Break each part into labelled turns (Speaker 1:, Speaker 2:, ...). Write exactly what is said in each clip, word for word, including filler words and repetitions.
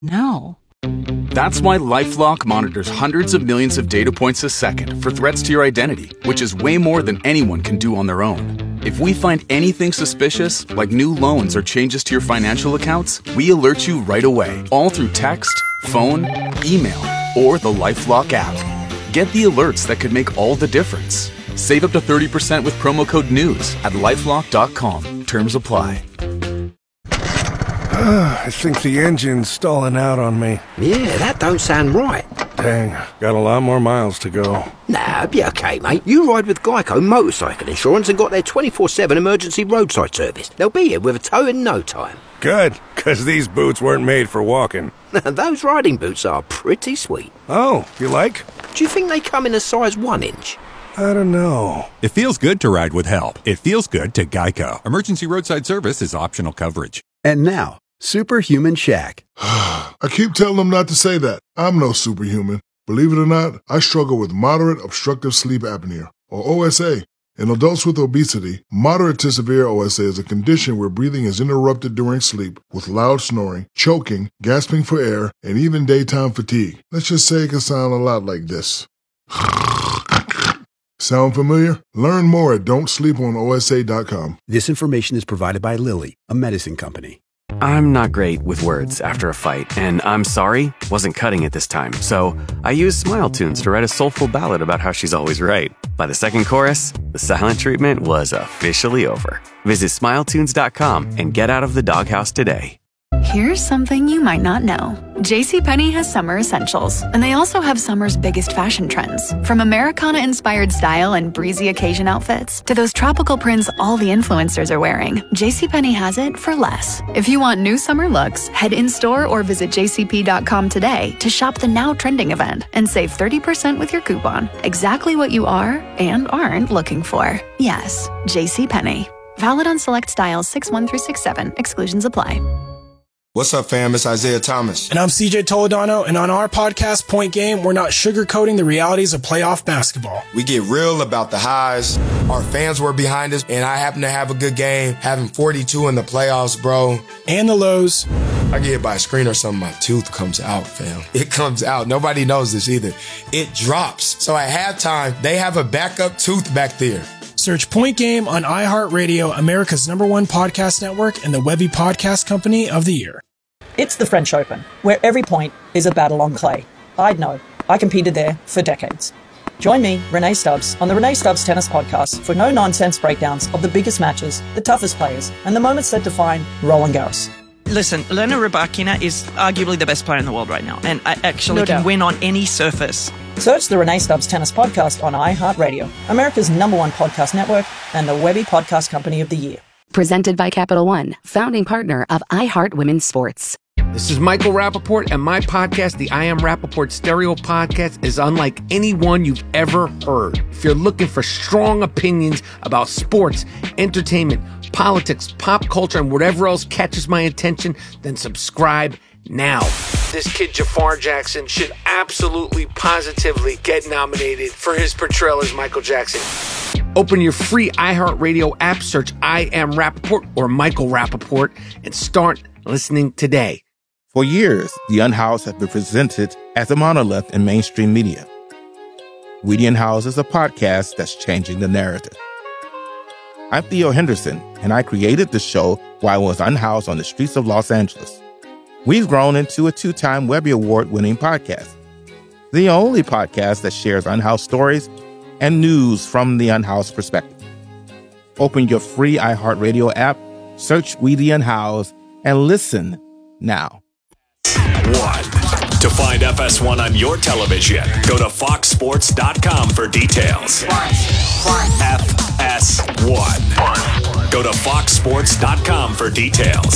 Speaker 1: No.
Speaker 2: That's why LifeLock monitors hundreds of millions of data points a second for threats to your identity, which is way more than anyone can do on their own. If we find anything suspicious, like new loans or changes to your financial accounts, we alert you right away, all through text, phone, email, or the LifeLock app. Get the alerts that could make all the difference. Save up to thirty percent with promo code NEWS at lifelock dot com. Terms apply.
Speaker 3: I think the engine's stalling out on me.
Speaker 4: Yeah, that don't sound right.
Speaker 3: Dang, got a lot more miles to go.
Speaker 4: Nah, be okay, mate. You ride with Geico Motorcycle Insurance and got their twenty-four seven emergency roadside service. They'll be here with a tow in no time.
Speaker 3: Good, because these boots weren't made for walking.
Speaker 4: Those riding boots are pretty sweet.
Speaker 3: Oh, you like?
Speaker 4: Do you think they come in a size one inch?
Speaker 3: I don't know.
Speaker 5: It feels good to ride with help. It feels good to Geico. Emergency roadside service is optional coverage.
Speaker 6: And now, Superhuman Shaq.
Speaker 7: I keep telling them not to say that. I'm no superhuman. Believe it or not, I struggle with moderate obstructive sleep apnea, or O S A. In adults with obesity, moderate to severe O S A is a condition where breathing is interrupted during sleep with loud snoring, choking, gasping for air, and even daytime fatigue. Let's just say it can sound a lot like this. Sound familiar? Learn more at don't sleep on O S A dot com.
Speaker 6: This information is provided by Lilly, a medicine company.
Speaker 8: I'm not great with words after a fight, and I'm sorry wasn't cutting it this time, so I used Smile Tunes to write a soulful ballad about how she's always right. By the second chorus, the silent treatment was officially over. Visit smile tunes dot com and get out of the doghouse today.
Speaker 9: Here's something you might not know. JCPenney has summer essentials, and they also have summer's biggest fashion trends. From Americana-inspired style and breezy occasion outfits to those tropical prints all the influencers are wearing, JCPenney has it for less. If you want new summer looks, head in-store or visit j c p dot com today to shop the now trending event and save thirty percent with your coupon. Exactly what you are and aren't looking for. Yes, JCPenney. Valid on select styles six one through six seven. Exclusions apply.
Speaker 10: What's up, fam? It's Isaiah Thomas.
Speaker 11: And I'm C J Toledano, and on our podcast, Point Game, we're not sugarcoating the realities of playoff basketball.
Speaker 10: We get real about the highs. Our fans were behind us, and I happen to have a good game, having forty-two in the playoffs, bro.
Speaker 11: And the lows.
Speaker 10: I get hit by a screen or something, my tooth comes out, fam. It comes out. Nobody knows this either. It drops. So at halftime, they have a backup tooth back there.
Speaker 11: Search Point Game on iHeartRadio, America's number one podcast network, and the Webby Podcast Company of the Year.
Speaker 12: It's the French Open, where every point is a battle on clay. I'd know. I competed there for decades. Join me, Renee Stubbs, on the Renee Stubbs Tennis Podcast for no-nonsense breakdowns of the biggest matches, the toughest players, and the moments that define Roland Garros.
Speaker 13: Listen, Elena Rybakina is arguably the best player in the world right now, and I actually
Speaker 12: No
Speaker 13: can
Speaker 12: doubt.
Speaker 13: win on any surface.
Speaker 12: Search the Renee Stubbs Tennis Podcast on iHeartRadio, America's number one podcast network, and the Webby Podcast Company of the Year.
Speaker 14: Presented by Capital One, founding partner of iHeart Women's Sports.
Speaker 15: This is Michael Rappaport, and my podcast, the I Am Rappaport Stereo Podcast, is unlike any one you've ever heard. If you're looking for strong opinions about sports, entertainment, politics, pop culture, and whatever else catches my attention, then subscribe now. This kid, Jafar Jackson, should absolutely, positively get nominated for his portrayal as Michael Jackson. Open your free iHeartRadio app, search I Am Rappaport or Michael Rappaport, and start listening today.
Speaker 16: For years, The Unhoused has been presented as a monolith in mainstream media. We The Unhoused is a podcast that's changing the narrative. I'm Theo Henderson, and I created the show while I was unhoused on the streets of Los Angeles. We've grown into a two-time Webby Award-winning podcast, the only podcast that shares unhoused stories and news from the unhoused perspective. Open your free iHeartRadio app, search We The Unhoused, and listen now.
Speaker 17: One. To find F S one on your television, go to fox sports dot com for details. F S one. Go to fox sports dot com for details.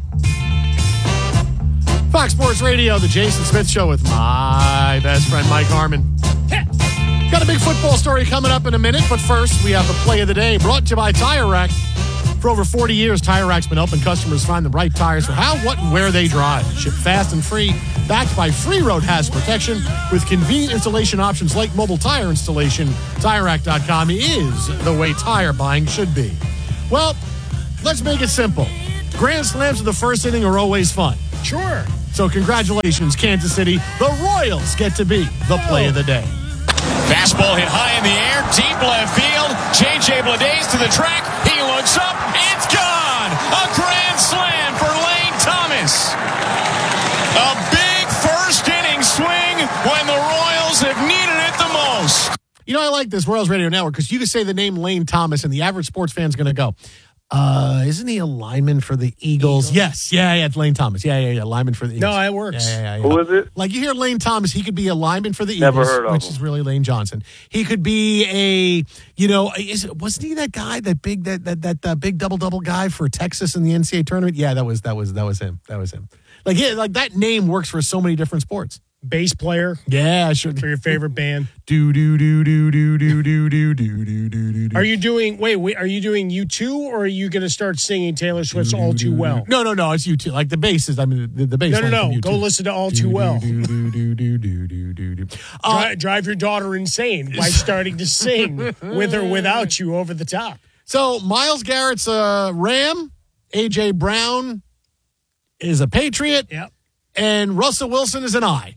Speaker 18: Fox Sports Radio, the Jason Smith Show with my best friend, Mike Harmon. Got a big football story coming up in a minute, but first, we have the play of the day brought to you by Tire Rack. For over forty years, Tire Rack's been helping customers find the right tires for how, what, and where they drive. Ship fast and free, backed by free road hazard protection with convenient installation options like mobile tire installation. Tire Rack dot com is the way tire buying should be. Well, let's make it simple. Grand slams in the first inning are always fun.
Speaker 11: Sure.
Speaker 18: So congratulations, Kansas City. The Royals get to be the play of the day.
Speaker 1: Fastball hit high in the air, deep left field. J J Bleday to the track. He looks up. It's gone. A grand slam for Lane Thomas. A big first inning swing when the Royals have needed it the most.
Speaker 18: You know, I like this Royals Radio Network because you can say the name Lane Thomas and the average sports fan's going to go, uh, isn't he a lineman for the Eagles? Eagles? Yes. Yeah, yeah, it's Lane Thomas. Yeah, yeah, yeah, lineman for the Eagles.
Speaker 19: No, it works.
Speaker 18: Yeah, yeah, yeah,
Speaker 19: Who is it?
Speaker 18: Like you hear Lane Thomas, he could be a lineman for the
Speaker 19: Never
Speaker 18: Eagles,
Speaker 19: heard of
Speaker 18: which
Speaker 19: him.
Speaker 18: is really Lane Johnson. He could be a, you know, is it, wasn't he that guy, that big, that that that uh, big double double guy for Texas in the N C double A tournament? Yeah, that was that was that was him. That was him. Like yeah, like that name works for so many different sports.
Speaker 11: Bass player.
Speaker 18: Yeah, sure.
Speaker 11: For your favorite band.
Speaker 18: Do do do do do do do do do do do do.
Speaker 11: Are you doing? Wait, wait. Are you doing U two, or are you going to start singing Taylor Swift's "All Too Well"?
Speaker 18: No, no, no. It's U two. Like the bass is. I mean, the, the bass.
Speaker 11: No, no,
Speaker 18: line
Speaker 11: no.
Speaker 18: from
Speaker 11: Go
Speaker 18: U two.
Speaker 11: listen to "All Too Well."
Speaker 18: Do do do do do do do do.
Speaker 11: Drive, drive your daughter insane by starting to sing with or without you over the top.
Speaker 18: So Myles Garrett's a Ram. A J Brown is a Patriot.
Speaker 11: Yep.
Speaker 18: And Russell Wilson is an I.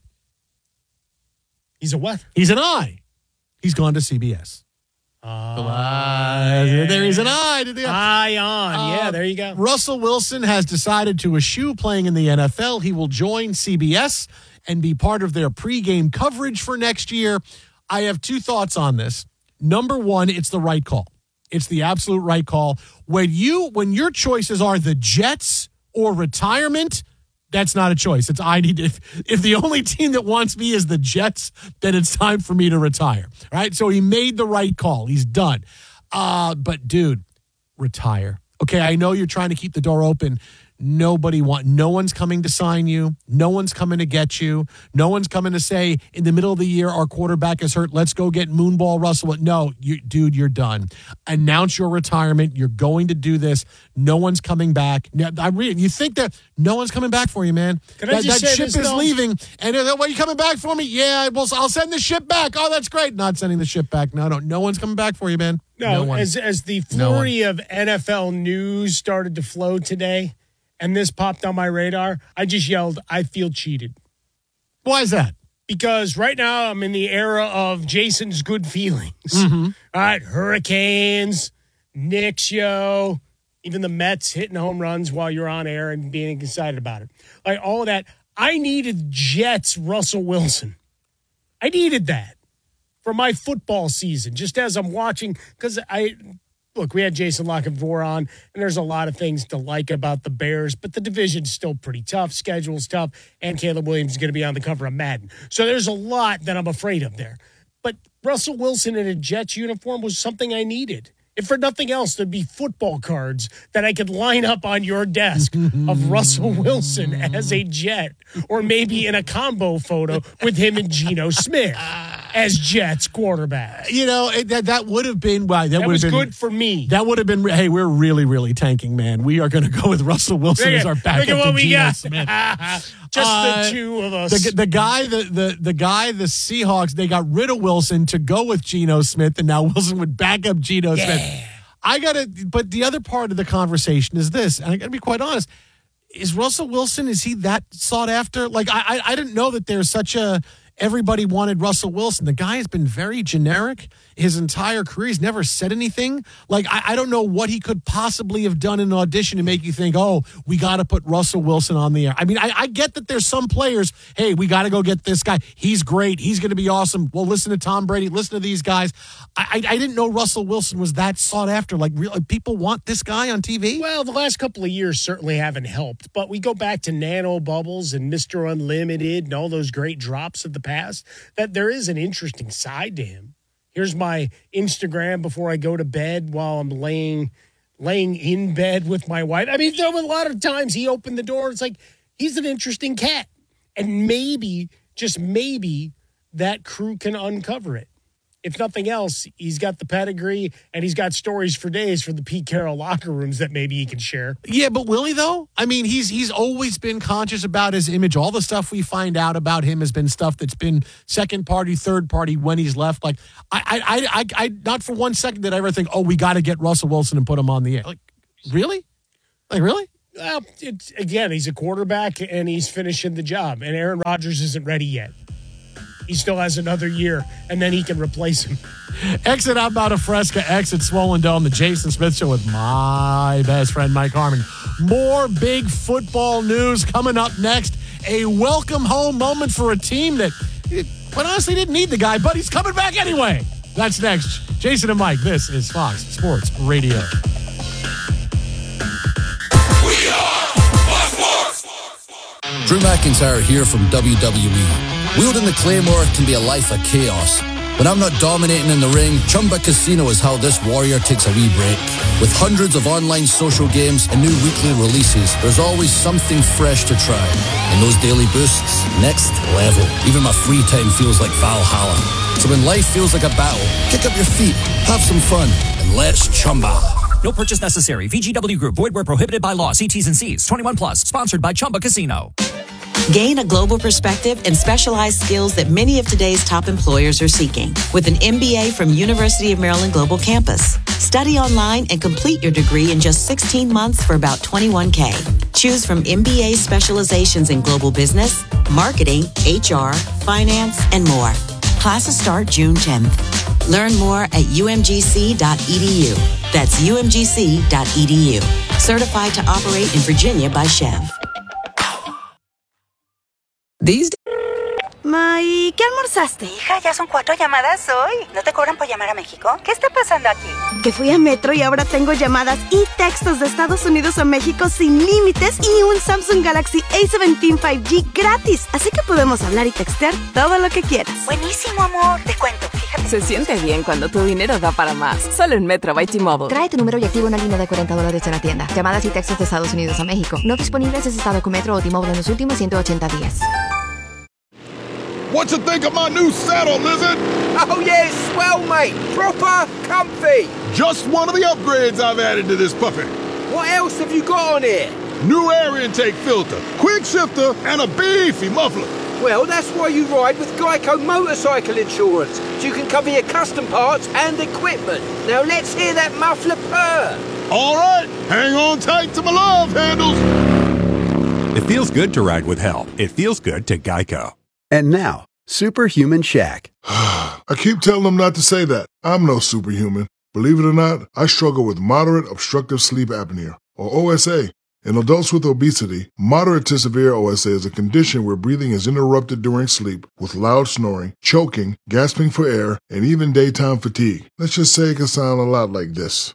Speaker 11: He's a what?
Speaker 18: He's an I. He's gone to C B S.
Speaker 11: Uh,
Speaker 18: there is an I. To the
Speaker 11: Eye on.
Speaker 18: Uh,
Speaker 11: yeah, there you go.
Speaker 18: Russell Wilson has decided to eschew playing in the N F L. He will join C B S and be part of their pregame coverage for next year. I have two thoughts on this. Number one, it's the right call. It's the absolute right call. When you, when your choices are the Jets or retirement, that's not a choice. It's I need if if the only team that wants me is the Jets, then it's time for me to retire. Right? So he made the right call. He's done. Uh, but dude, retire. Okay, I know you're trying to keep the door open. Nobody want. No one's coming to sign you. No one's coming to get you. No one's coming to say in the middle of the year our quarterback is hurt. Let's go get Moonball Russell. No, you, dude, you're done. Announce your retirement. You're going to do this. No one's coming back. Now, I read. You think that no one's coming back for you, man?
Speaker 11: Can I
Speaker 18: that
Speaker 11: just
Speaker 18: that
Speaker 11: say
Speaker 18: ship
Speaker 11: this,
Speaker 18: is
Speaker 11: though?
Speaker 18: leaving, and they're, well, you coming back for me? Yeah, well, I'll send the ship back. Oh, that's great. Not sending the ship back. No, no, no one's coming back for you, man.
Speaker 11: No,
Speaker 18: one.
Speaker 11: as as the
Speaker 18: No
Speaker 11: flurry of N F L news started to flow today, and this popped on my radar, I just yelled, I feel cheated.
Speaker 18: Why is that?
Speaker 11: Because right now I'm in the era of Jason's good feelings.
Speaker 18: Mm-hmm.
Speaker 11: All right, Hurricanes, Knicks, yo, even the Mets hitting home runs while you're on air and being excited about it. Like all of that. I needed Jets Russell Wilson. I needed that for my football season, just as I'm watching, because I... Look, we had Jason Lockenvor on, and there's a lot of things to like about the Bears, but the division's still pretty tough. Schedule's tough, and Caleb Williams is going to be on the cover of Madden. So there's a lot that I'm afraid of there. But Russell Wilson in a Jets uniform was something I needed. If for nothing else, there'd be football cards that I could line up on your desk of Russell Wilson as a Jet, or maybe in a combo photo with him and Geno Smith as Jets quarterback.
Speaker 18: You know, it, that that would have been why that,
Speaker 11: That
Speaker 18: would
Speaker 11: was
Speaker 18: have been
Speaker 11: good for me.
Speaker 18: That would have been. Hey, we're really, really tanking, man. We are going to go with Russell Wilson
Speaker 11: Look
Speaker 18: as our
Speaker 11: at-
Speaker 18: backup
Speaker 11: look at what
Speaker 18: to
Speaker 11: we
Speaker 18: Geno
Speaker 11: got.
Speaker 18: Smith.
Speaker 11: Just
Speaker 18: Uh,
Speaker 11: the two of us.
Speaker 18: The, the guy, the, the the guy, the Seahawks, they got rid of Wilson to go with Geno Smith, and now Wilson would back up Geno Smith. I gotta, but the other part of the conversation is this, and I gotta be quite honest: is Russell Wilson, is he that sought after? Like, I, I, I didn't know that there's such a. Everybody wanted Russell Wilson. The guy has been very generic his entire career. He's never said anything. Like, I, I don't know what he could possibly have done in an audition to make you think, oh, we got to put Russell Wilson on the air. I mean, I, I get that there's some players, hey, we got to go get this guy. He's great. He's going to be awesome. Well, listen to Tom Brady. Listen to these guys. I, I, I didn't know Russell Wilson was that sought after. Like, real, people want this guy on T V?
Speaker 11: Well, the last couple of years certainly haven't helped, but we go back to Nano Bubbles and Mister Unlimited and all those great drops of the past, that there is an interesting side to him. Here's my Instagram before I go to bed while I'm laying laying in bed with my wife. I mean, there were a lot of times he opened the door. It's like, he's an interesting cat. And maybe, just maybe, that crew can uncover it. If nothing else, he's got the pedigree and he's got stories for days for the Pete Carroll locker rooms that maybe he can share.
Speaker 18: Yeah, but will he, though? I mean, he's he's always been conscious about his image. All the stuff we find out about him has been stuff that's been second party, third party when he's left. Like, I, I, I, I, I not for one second did I ever think, oh, we got to get Russell Wilson and put him on the air. Like, really? Like, really?
Speaker 11: Well, it's, again, he's a quarterback and he's finishing the job. And Aaron Rodgers isn't ready yet. He still has another year, and then he can replace him.
Speaker 18: Exit outbound of Fresca, exit Swollen Dome, the Jason Smith Show with my best friend, Mike Harmon. More big football news coming up next. A welcome home moment for a team that, quite honestly, didn't need the guy, but he's coming back anyway. That's next. Jason and Mike, this is Fox Sports Radio.
Speaker 19: We are Fox Sports. Drew McIntyre here from W W E. Wielding the Claymore can be a life of chaos. When I'm not dominating in the ring, Chumba Casino is how this warrior takes a wee break. With hundreds of online social games and new weekly releases, there's always something fresh to try. And those daily boosts, next level. Even my free time feels like Valhalla. So when life feels like a battle, kick up your feet, have some fun, and let's Chumba.
Speaker 20: No purchase necessary. V G W Group. Void where prohibited by law. See T's and C's. twenty-one plus. Sponsored by Chumba Casino.
Speaker 21: Gain a global perspective and specialized skills that many of today's top employers are seeking with an M B A from University of Maryland Global Campus. Study online and complete your degree in just sixteen months for about twenty-one K. Choose from M B A specializations in global business, marketing, H R, finance, and more. Classes start June tenth. Learn more at U M G C dot E D U. That's U M G C dot E D U. Certified to operate in Virginia by Chev.
Speaker 22: These Ma, ¿y qué almorzaste?
Speaker 23: Hija, ya son cuatro llamadas hoy. ¿No te cobran por llamar a México? ¿Qué está pasando aquí?
Speaker 22: Que fui a Metro y ahora tengo llamadas y textos de Estados Unidos a México sin límites y un Samsung Galaxy A diecisiete cinco G gratis. Así que podemos hablar y textear todo lo que quieras.
Speaker 23: Buenísimo, amor. Te cuento, fíjate.
Speaker 22: Se siente bien cuando tu dinero da para más. Solo en Metro by T-Mobile.
Speaker 24: Trae tu número y activa una línea de cuarenta dólares en la tienda. Llamadas y textos de Estados Unidos a México. No disponibles si has estado con Metro o T-Mobile en los últimos ciento ochenta días.
Speaker 25: What you think of my new saddle, Lizard?
Speaker 4: Oh, yeah, it's swell, mate. Proper comfy.
Speaker 25: Just one of the upgrades I've added to this puppy.
Speaker 4: What else have you got on here?
Speaker 25: New air intake filter, quick shifter, and a beefy muffler.
Speaker 4: Well, that's why you ride with Geico Motorcycle Insurance, so you can cover your custom parts and equipment. Now let's hear that muffler purr.
Speaker 25: All right, hang on tight to my love handles.
Speaker 5: It feels good to ride with help. It feels good to Geico.
Speaker 6: And now, Superhuman Shaq.
Speaker 7: I keep telling them not to say that. I'm no superhuman. Believe it or not, I struggle with moderate obstructive sleep apnea, or O S A. In adults with obesity, moderate to severe O S A is a condition where breathing is interrupted during sleep with loud snoring, choking, gasping for air, and even daytime fatigue. Let's just say it can sound a lot like this.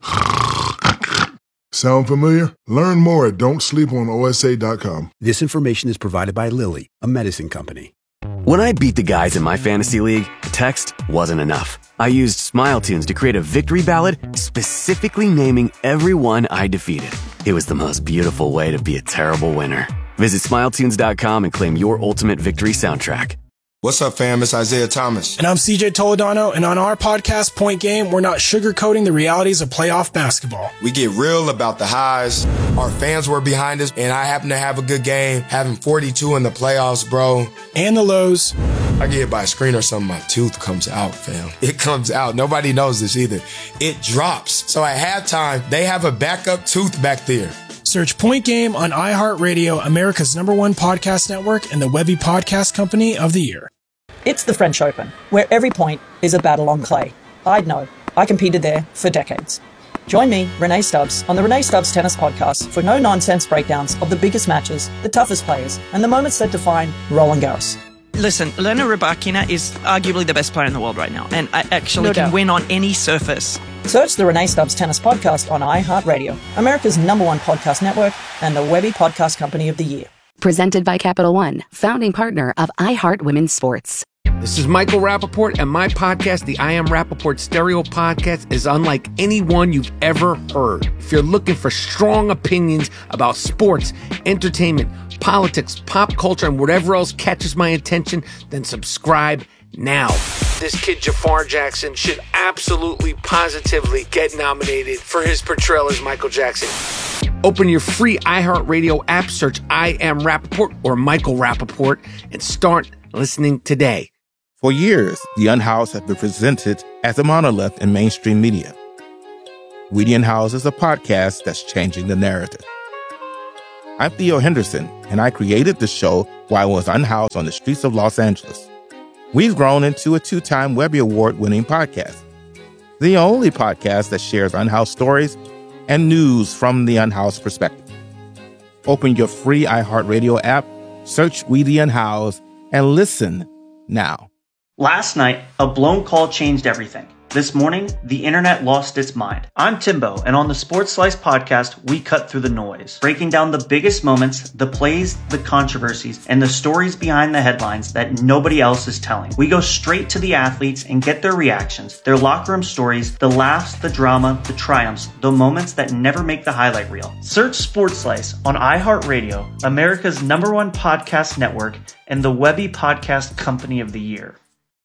Speaker 7: Sound familiar? Learn more at don't sleep on O S A dot com.
Speaker 6: This information is provided by Lilly, a medicine company.
Speaker 8: When I beat the guys in my fantasy league, text wasn't enough. I used Smile Tunes to create a victory ballad specifically naming everyone I defeated. It was the most beautiful way to be a terrible winner. Visit smile tunes dot com and claim your ultimate victory soundtrack.
Speaker 10: What's up, fam? It's Isaiah Thomas.
Speaker 26: And I'm C J Toledano, and on our podcast, Point Game, we're not sugarcoating the realities of playoff basketball.
Speaker 10: We get real about the highs. Our fans were behind us, and I happen to have a good game, having forty-two in the playoffs, bro.
Speaker 26: And the lows.
Speaker 10: I get hit by a screen or something, my tooth comes out, fam. It comes out. Nobody knows this either. It drops. So at halftime, they have a backup tooth back there.
Speaker 26: Search Point Game on iHeartRadio, America's number one podcast network, and the Webby Podcast Company of the Year.
Speaker 12: It's the French Open, where every point is a battle on clay. I'd know. I competed there for decades. Join me, Renee Stubbs, on the Renee Stubbs Tennis Podcast for no-nonsense breakdowns of the biggest matches, the toughest players, and the moments that define Roland Garros.
Speaker 13: Listen, Elena Rybakina is arguably the best player in the world right now, and I actually
Speaker 12: No
Speaker 13: can
Speaker 12: doubt.
Speaker 13: win on any surface.
Speaker 12: Search the Renee Stubbs Tennis Podcast on iHeartRadio, America's number one podcast network, and the Webby Podcast Company of the Year.
Speaker 14: Presented by Capital One, founding partner of iHeart Women's Sports.
Speaker 15: This is Michael Rappaport, and my podcast, the I Am Rappaport Stereo Podcast, is unlike anyone you've ever heard. If you're looking for strong opinions about sports, entertainment, politics, pop culture, and whatever else catches my attention, then subscribe now. This kid Jafar Jackson should absolutely, positively get nominated for his portrayal as Michael Jackson. Open your free iHeartRadio app, search I Am Rappaport or Michael Rappaport, and start listening today.
Speaker 16: For years, the Unhoused have been presented as a monolith in mainstream media. We the Unhoused is a podcast that's changing the narrative. I'm Theo Henderson, and I created the show while I was unhoused on the streets of Los Angeles. We've grown into a two-time Webby Award-winning podcast, the only podcast that shares unhoused stories and news from the unhoused perspective. Open your free iHeartRadio app, search We the Unhoused, and listen now.
Speaker 1: Last night, a blown call changed everything. This morning, the internet lost its mind. I'm Timbo, and on the Sports Slice podcast, we cut through the noise, breaking down the biggest moments, the plays, the controversies, and the stories behind the headlines that nobody else is telling. We go straight to the athletes and get their reactions, their locker room stories, the laughs, the drama, the triumphs, the moments that never make the highlight reel. Search Sports Slice on iHeartRadio, America's number one podcast network, and the Webby Podcast Company of the Year.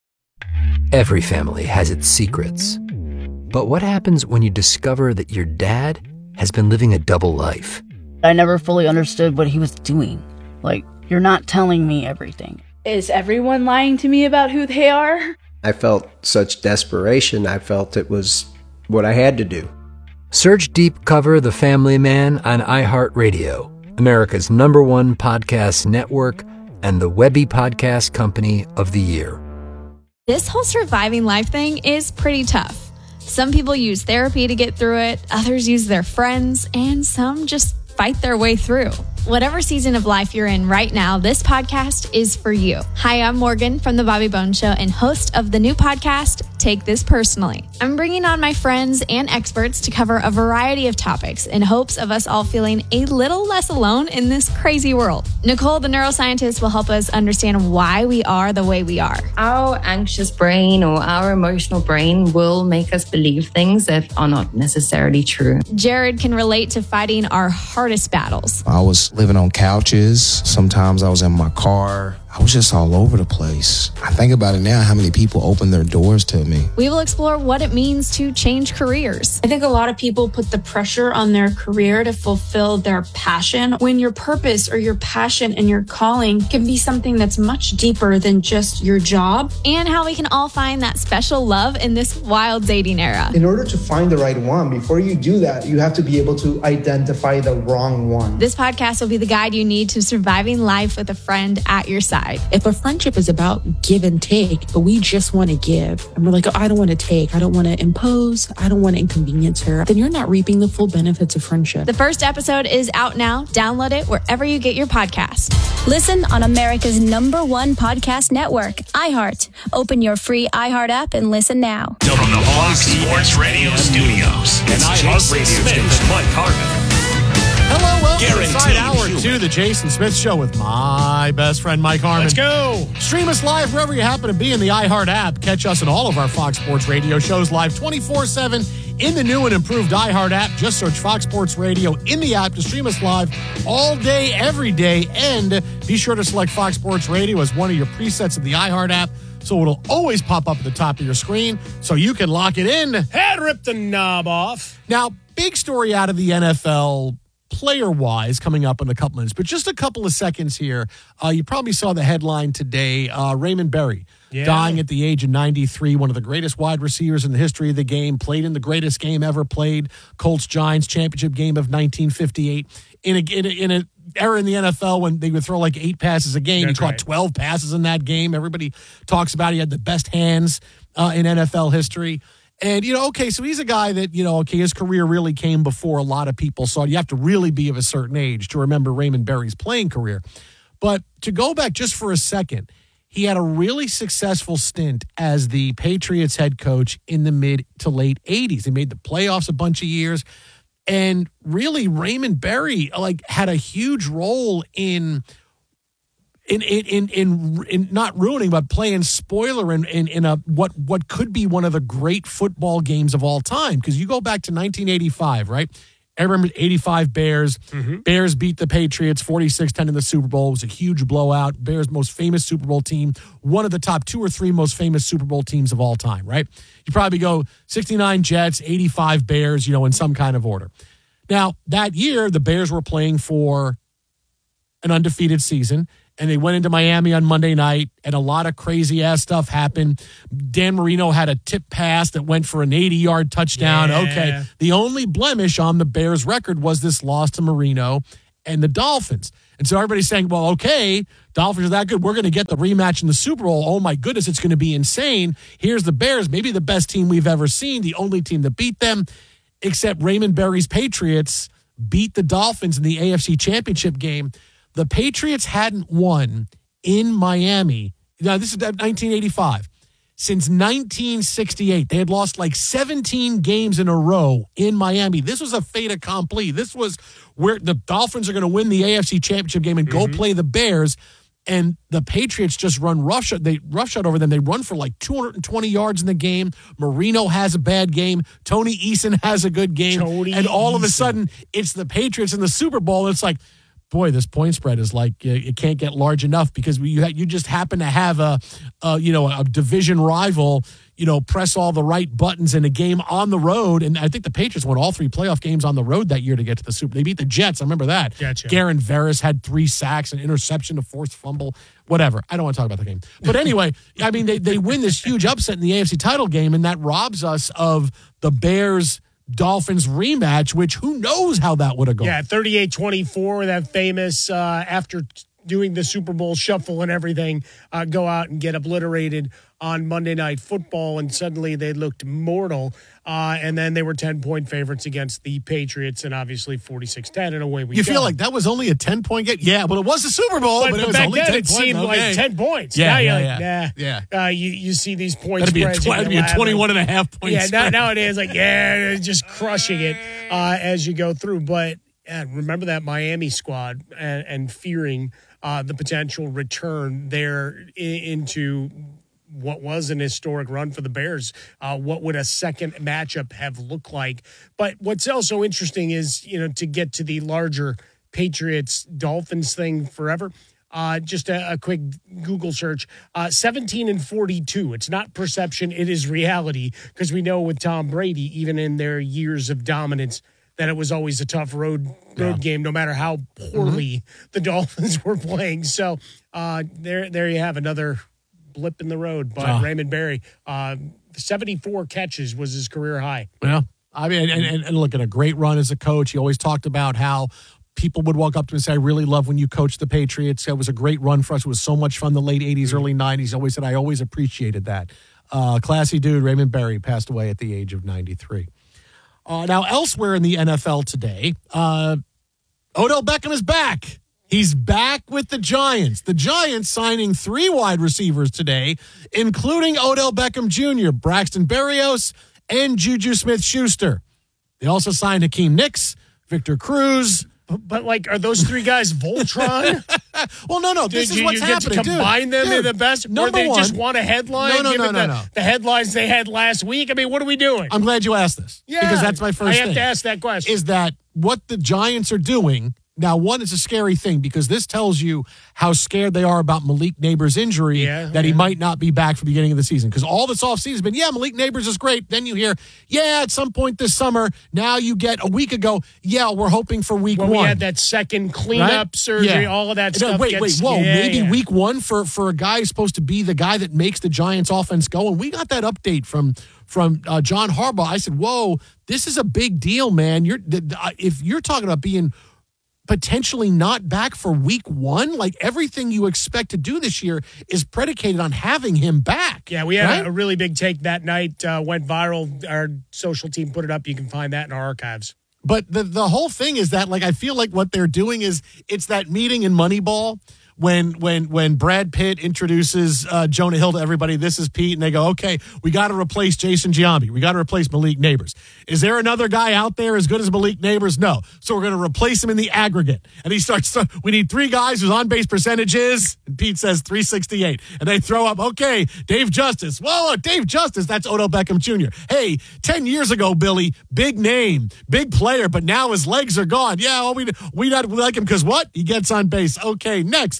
Speaker 2: Every family has its secrets. But what happens when you discover that your dad has been living a double life?
Speaker 3: I never fully understood what he was doing. Like, you're not telling me everything.
Speaker 9: Is everyone lying to me about who they are?
Speaker 11: I felt such desperation. I felt it was what I had to do.
Speaker 2: Search Deep Cover The Family Man on iHeartRadio, America's number one podcast network, and the Webby Podcast Company of the Year.
Speaker 17: This whole surviving life thing is pretty tough. Some people use therapy to get through it, others use their friends, and some just fight their way through. Whatever season of life you're in right now, this podcast is for you. Hi, I'm Morgan from The Bobby Bones Show and host of the new podcast, Take This Personally. I'm bringing on my friends and experts to cover a variety of topics in hopes of us all feeling a little less alone in this crazy world. Nicole, the neuroscientist, will help us understand why we are the way we are.
Speaker 27: Our anxious brain or our emotional brain will make us believe things that are not necessarily true.
Speaker 17: Jared can relate to fighting our hardest battles.
Speaker 28: I was living on couches. Sometimes I was in my car. I was just all over the place. I think about it now, how many people opened their doors to me.
Speaker 17: We will explore what it means to change careers.
Speaker 29: I think a lot of people put the pressure on their career to fulfill their passion, when your purpose or your passion and your calling can be something that's much deeper than just your job.
Speaker 17: And how we can all find that special love in this wild dating era.
Speaker 30: In order to find the right one, before you do that, you have to be able to identify the wrong one.
Speaker 17: This podcast will be the guide you need to surviving life with a friend at your side.
Speaker 31: If a friendship is about give and take, but we just want to give, and we're like, oh, I don't want to take, I don't want to impose, I don't want to inconvenience her, then you're not reaping the full benefits of friendship.
Speaker 17: The first episode is out now. Download it wherever you get your podcast.
Speaker 32: Listen on America's number one podcast network, iHeart. Open your free iHeart app and listen now.
Speaker 20: From the Fox Sports Radio studios, it's Jason Smith and Mike Harmon.
Speaker 18: Hello, welcome
Speaker 20: Guaranteed
Speaker 18: inside hour
Speaker 20: human.
Speaker 18: two of the Jason Smith Show with my best friend Mike Harmon.
Speaker 33: Let's go.
Speaker 18: Stream us live wherever you happen to be in the iHeart app. Catch us in all of our Fox Sports Radio shows live twenty-four seven in the new and improved iHeart app. Just search Fox Sports Radio in the app to stream us live all day, every day. And be sure to select Fox Sports Radio as one of your presets of the iHeart app, so it'll always pop up at the top of your screen so you can lock it in.
Speaker 33: Had ripped the knob off.
Speaker 18: Now, big story out of the N F L player-wise coming up in a couple minutes, but just a couple of seconds here. Uh, you probably saw the headline today. Uh, Raymond Berry
Speaker 33: yeah.
Speaker 18: dying at the age of ninety-three, one of the greatest wide receivers in the history of the game, played in the greatest game ever played, Colts-Giants championship game of nineteen fifty-eight. In a, in a, in a era in the N F L when they would throw like eight passes a game.
Speaker 33: That's
Speaker 18: he caught
Speaker 33: right.
Speaker 18: twelve passes in that game. Everybody talks about he had the best hands uh, in N F L history. And, you know, okay, so he's a guy that, you know, okay, his career really came before a lot of people saw it. You have to really be of a certain age to remember Raymond Berry's playing career. But to go back just for a second, he had a really successful stint as the Patriots head coach in the mid to late eighties. He made the playoffs a bunch of years. And really, Raymond Berry, like, had a huge role in In in in in not ruining, but playing spoiler in in, in a what what could be one of the great football games of all time. Because you go back to nineteen eighty-five, right? I remember eighty-five Bears.
Speaker 33: Mm-hmm.
Speaker 18: Bears beat the Patriots forty-six ten in the Super Bowl. It was a huge blowout. Bears' most famous Super Bowl team, one of the top two or three most famous Super Bowl teams of all time, right? You probably go sixty-nine Jets, eighty-five Bears, you know, in some kind of order. Now, that year, the Bears were playing for an undefeated season. And they went into Miami on Monday night, and a lot of crazy-ass stuff happened. Dan Marino had a tip pass that went for an eighty-yard touchdown.
Speaker 33: Yeah.
Speaker 18: Okay. The only blemish on the Bears' record was this loss to Marino and the Dolphins. And so everybody's saying, well, okay, Dolphins are that good. We're going to get the rematch in the Super Bowl. Oh, my goodness, it's going to be insane. Here's the Bears, maybe the best team we've ever seen, the only team that beat them, except Raymond Berry's Patriots beat the Dolphins in the A F C Championship game. The Patriots hadn't won in Miami. Now, this is nineteen eighty-five. Since nineteen sixty-eight, they had lost like seventeen games in a row in Miami. This was a fait accompli. This was where the Dolphins are going to win the A F C Championship game and mm-hmm. go play the Bears. And the Patriots just run roughshod. They roughshod over them. They run for like two hundred twenty yards in the game. Marino has a bad game. Tony Eason has a good game. Tony and all Eason. Of a sudden, it's the Patriots in the Super Bowl. It's like, boy, this point spread is like uh, it can't get large enough because you ha- you just happen to have a, a you know a division rival, you know, press all the right buttons in a game on the road. And I think the Patriots won all three playoff games on the road that year to get to the Super. They beat the Jets. I remember that.
Speaker 33: Gotcha.
Speaker 18: Garen Veras had three sacks, an interception, a forced fumble, whatever. I don't want to talk about the game. But anyway, I mean, they they win this huge upset in the A F C title game, and that robs us of the Bears Dolphins rematch, which who knows how that would have gone.
Speaker 33: Yeah, thirty-eight twenty-four, that famous, uh, after doing the Super Bowl shuffle and everything, uh, go out and get obliterated on Monday Night Football, and suddenly they looked mortal. Uh, and then they were ten-point favorites against the Patriots, and obviously forty-six ten, and away we
Speaker 18: you
Speaker 33: go.
Speaker 18: You feel like that was only a ten-point game? Yeah, but it was the Super Bowl, but,
Speaker 33: but,
Speaker 18: but
Speaker 33: it was
Speaker 18: back
Speaker 33: only
Speaker 18: then
Speaker 33: ten
Speaker 18: it
Speaker 33: points.
Speaker 18: seemed
Speaker 33: Okay.
Speaker 18: like
Speaker 33: ten points.
Speaker 18: Yeah,
Speaker 33: now
Speaker 18: yeah,
Speaker 33: you're like,
Speaker 18: yeah.
Speaker 33: nah.
Speaker 18: Yeah.
Speaker 33: Uh, you, you see these points
Speaker 18: That'd be a,
Speaker 33: spreads.
Speaker 18: tw- that'd be a twenty-one and a half point
Speaker 33: yeah,
Speaker 18: spread.
Speaker 33: Yeah, nowadays, like, yeah, just crushing it uh, as you go through. But yeah, remember that Miami squad and, and fearing uh, the potential return there in, into what was an historic run for the Bears. Uh, what would a second matchup have looked like? But what's also interesting is, you know, to get to the larger Patriots-Dolphins thing forever, uh, just a, a quick Google search, uh, seventeen and forty-two. It's not perception, it is reality, because we know with Tom Brady, even in their years of dominance, that it was always a tough road road yeah. game, no matter how poorly mm-hmm. the Dolphins were playing. So uh, there, there you have another blip in the road. But oh. Raymond Berry, uh, seventy-four catches was his career high.
Speaker 18: Yeah, I mean, and, and, and look, at a great run as a coach. He always talked about how people would walk up to him and say, I really love when you coached the Patriots. It was a great run for us. It was so much fun the late eighties, mm-hmm. early nineties. He always said, I always appreciated that. Uh, classy dude, Raymond Berry, passed away at the age of ninety-three. Uh, now, elsewhere in the N F L today, uh, Odell Beckham is back. He's back with the Giants. The Giants signing three wide receivers today, including Odell Beckham Junior, Braxton Berrios, and Juju Smith-Schuster. They also signed Hakeem Nicks, Victor Cruz.
Speaker 33: But, but like, are those three guys Voltron?
Speaker 18: Well, no, no. This
Speaker 33: Did
Speaker 18: is
Speaker 33: you,
Speaker 18: what's
Speaker 33: you
Speaker 18: happening.
Speaker 33: Get to combine
Speaker 18: dude,
Speaker 33: them
Speaker 18: dude,
Speaker 33: in the best,
Speaker 18: number
Speaker 33: or they
Speaker 18: one,
Speaker 33: just want a headline?
Speaker 18: No, no,
Speaker 33: given
Speaker 18: no, no,
Speaker 33: the,
Speaker 18: no.
Speaker 33: the headlines they had last week. I mean, what are we doing?
Speaker 18: I'm glad you asked this.
Speaker 33: Yeah,
Speaker 18: because that's my first
Speaker 33: I have
Speaker 18: thing,
Speaker 33: to ask that question.
Speaker 18: Is that what the Giants are doing? Now, one, is a scary thing because this tells you how scared they are about Malik Neighbors' injury,
Speaker 33: yeah,
Speaker 18: that
Speaker 33: yeah.
Speaker 18: he might not be back for the beginning of the season. Because all this offseason has been, yeah, Malik Neighbors is great. Then you hear, yeah, at some point this summer. Now you get a week ago, yeah, we're hoping for week
Speaker 33: when
Speaker 18: one.
Speaker 33: We had that second cleanup
Speaker 18: right?
Speaker 33: surgery,
Speaker 18: yeah.
Speaker 33: all of that
Speaker 18: no,
Speaker 33: stuff.
Speaker 18: Wait,
Speaker 33: gets,
Speaker 18: wait, whoa,
Speaker 33: yeah,
Speaker 18: maybe
Speaker 33: yeah.
Speaker 18: week one for, for a guy who's supposed to be the guy that makes the Giants offense go. And we got that update from from uh, John Harbaugh. I said, whoa, this is a big deal, man. You're the, the, If you're talking about being potentially not back for week one, like everything you expect to do this year is predicated on having him back.
Speaker 33: Yeah, we had
Speaker 18: right?
Speaker 33: a, a really big take that night, uh, went viral. Our social team put it up. You can find that in our archives.
Speaker 18: But the, the whole thing is that, like, I feel like what they're doing is it's that meeting in Moneyball when when when Brad Pitt introduces uh, Jonah Hill to everybody. This is Pete, and they go, okay, we got to replace Jason Giambi. We got to replace Malik Neighbors. Is there another guy out there as good as Malik Neighbors? No. So we're going to replace him in the aggregate. And he starts, to, we need three guys whose on-base percentage is, and Pete says three sixty-eight. And they throw up, okay, Dave Justice. Whoa, Dave Justice, that's Odell Beckham Junior Hey, ten years ago, Billy, big name, big player, but now his legs are gone. Yeah, well, we we not like him because what? He gets on base. Okay, next.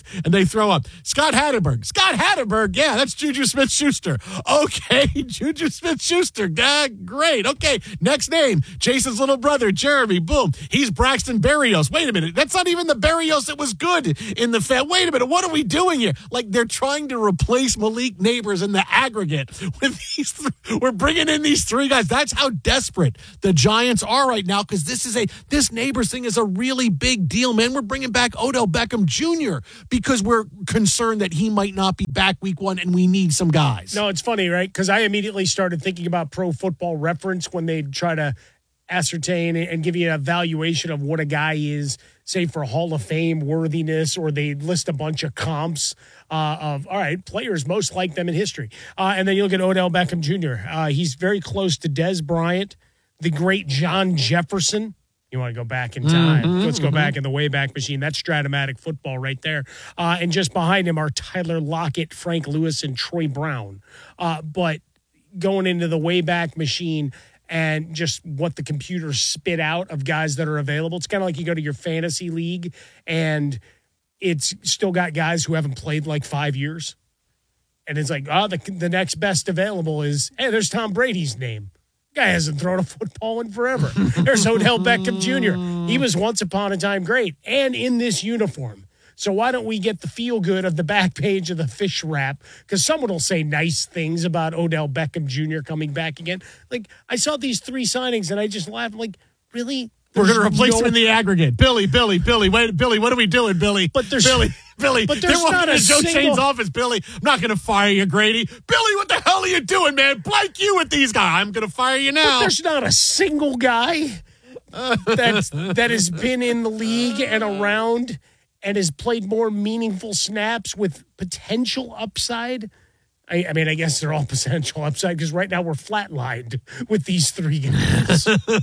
Speaker 18: and they throw up. Scott Hatterberg. Scott Hatterberg. Yeah, that's Juju Smith-Schuster. Okay, Juju Smith-Schuster. Ah, great. Okay, next name. Jason's little brother, Jeremy. Boom. He's Braxton Berrios. Wait a minute. That's not even the Berrios that was good in the fan. Wait a minute. What are we doing here? Like, they're trying to replace Malik Neighbors in the aggregate with these. Th- we're bringing in these three guys. That's how desperate the Giants are right now, because this is a this Neighbors thing is a really big deal, man. We're bringing back Odell Beckham Junior because we're concerned that he might not be back week one, and we need some guys.
Speaker 33: No, it's funny, right? Because I immediately started thinking about Pro Football Reference when they try to ascertain and give you an evaluation of what a guy is, say, for Hall of Fame worthiness, or they list a bunch of comps uh, of, all right, players most like them in history. Uh, and then you look at Odell Beckham Junior Uh, he's very close to Dez Bryant, the great John Jefferson. You want to go back in time.
Speaker 18: Mm-hmm,
Speaker 33: Let's go
Speaker 18: mm-hmm.
Speaker 33: back in the Wayback Machine. That's Stratomatic football right there. Uh, and just behind him are Tyler Lockett, Frank Lewis, and Troy Brown. Uh, but going into the Wayback Machine and just what the computer spit out of guys that are available, it's kind of like you go to your fantasy league and it's still got guys who haven't played like five years. And it's like, oh, the, the next best available is, hey, there's Tom Brady's name. Guy hasn't thrown a football in forever. There's Odell Beckham Junior He was once upon a time great, and in this uniform. So why don't we get the feel good of the back page of the fish wrap? Because someone will say nice things about Odell Beckham Junior coming back again. Like, I saw these three signings, and I just laughed. I'm like, really?
Speaker 18: We're going to
Speaker 33: There's
Speaker 18: replace
Speaker 33: no-
Speaker 18: him in the aggregate. Billy, Billy, Billy, wait, Billy, what are we doing, Billy?
Speaker 33: But there's
Speaker 18: Billy, Billy.
Speaker 33: but there's
Speaker 18: they're
Speaker 33: not
Speaker 18: walking
Speaker 33: a
Speaker 18: to Joe
Speaker 33: single-
Speaker 18: Shane's office, Billy. I'm not going to fire you, Grady. Billy, what the hell are you doing, man? Blank you with these guys. I'm going to fire you
Speaker 33: But
Speaker 18: now.
Speaker 33: there's not a single guy that's, that has been in the league and around and has played more meaningful snaps with potential upside. I, I mean, I guess they're all potential upside because right now we're flatlined with these three guys.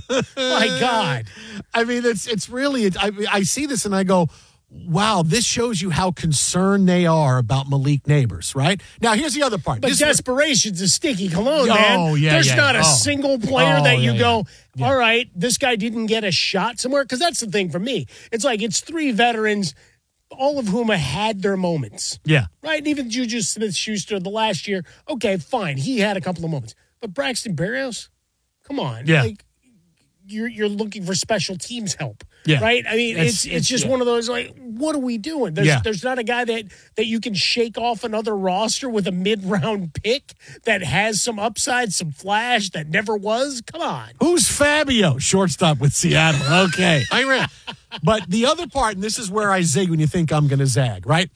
Speaker 33: My God.
Speaker 18: I mean, it's it's really, I, I see this and I go, wow, this shows you how concerned they are about Malik Neighbors, right? Now, here's the other part.
Speaker 33: But
Speaker 18: This-
Speaker 33: desperation's a sticky cologne,
Speaker 18: Oh,
Speaker 33: man.
Speaker 18: yeah,
Speaker 33: There's
Speaker 18: yeah.
Speaker 33: not a
Speaker 18: Oh.
Speaker 33: single player
Speaker 18: Oh,
Speaker 33: that you
Speaker 18: yeah,
Speaker 33: go,
Speaker 18: yeah.
Speaker 33: all right, this guy didn't get a shot somewhere. Because that's the thing for me. It's like it's three veterans, all of whom have had their moments.
Speaker 18: Yeah.
Speaker 33: Right? And even Juju Smith-Schuster the last year, okay, fine. He had a couple of moments. But Braxton Berrios, come on.
Speaker 18: Yeah.
Speaker 33: Like, you're you're looking for special teams help.
Speaker 18: Yeah.
Speaker 33: Right? I mean,
Speaker 18: It's-
Speaker 33: it's it's,
Speaker 18: it's-
Speaker 33: just
Speaker 18: yeah.
Speaker 33: one of those, like, what are we doing? There's
Speaker 18: Yeah.
Speaker 33: there's not a guy that, that you can shake off another roster with a mid-round pick that has some upside, some flash that never was. Come on.
Speaker 18: Who's Fabio? Shortstop with Seattle. Okay. I ran. But the other part, and this is where I zig when you think I'm going to zag, right?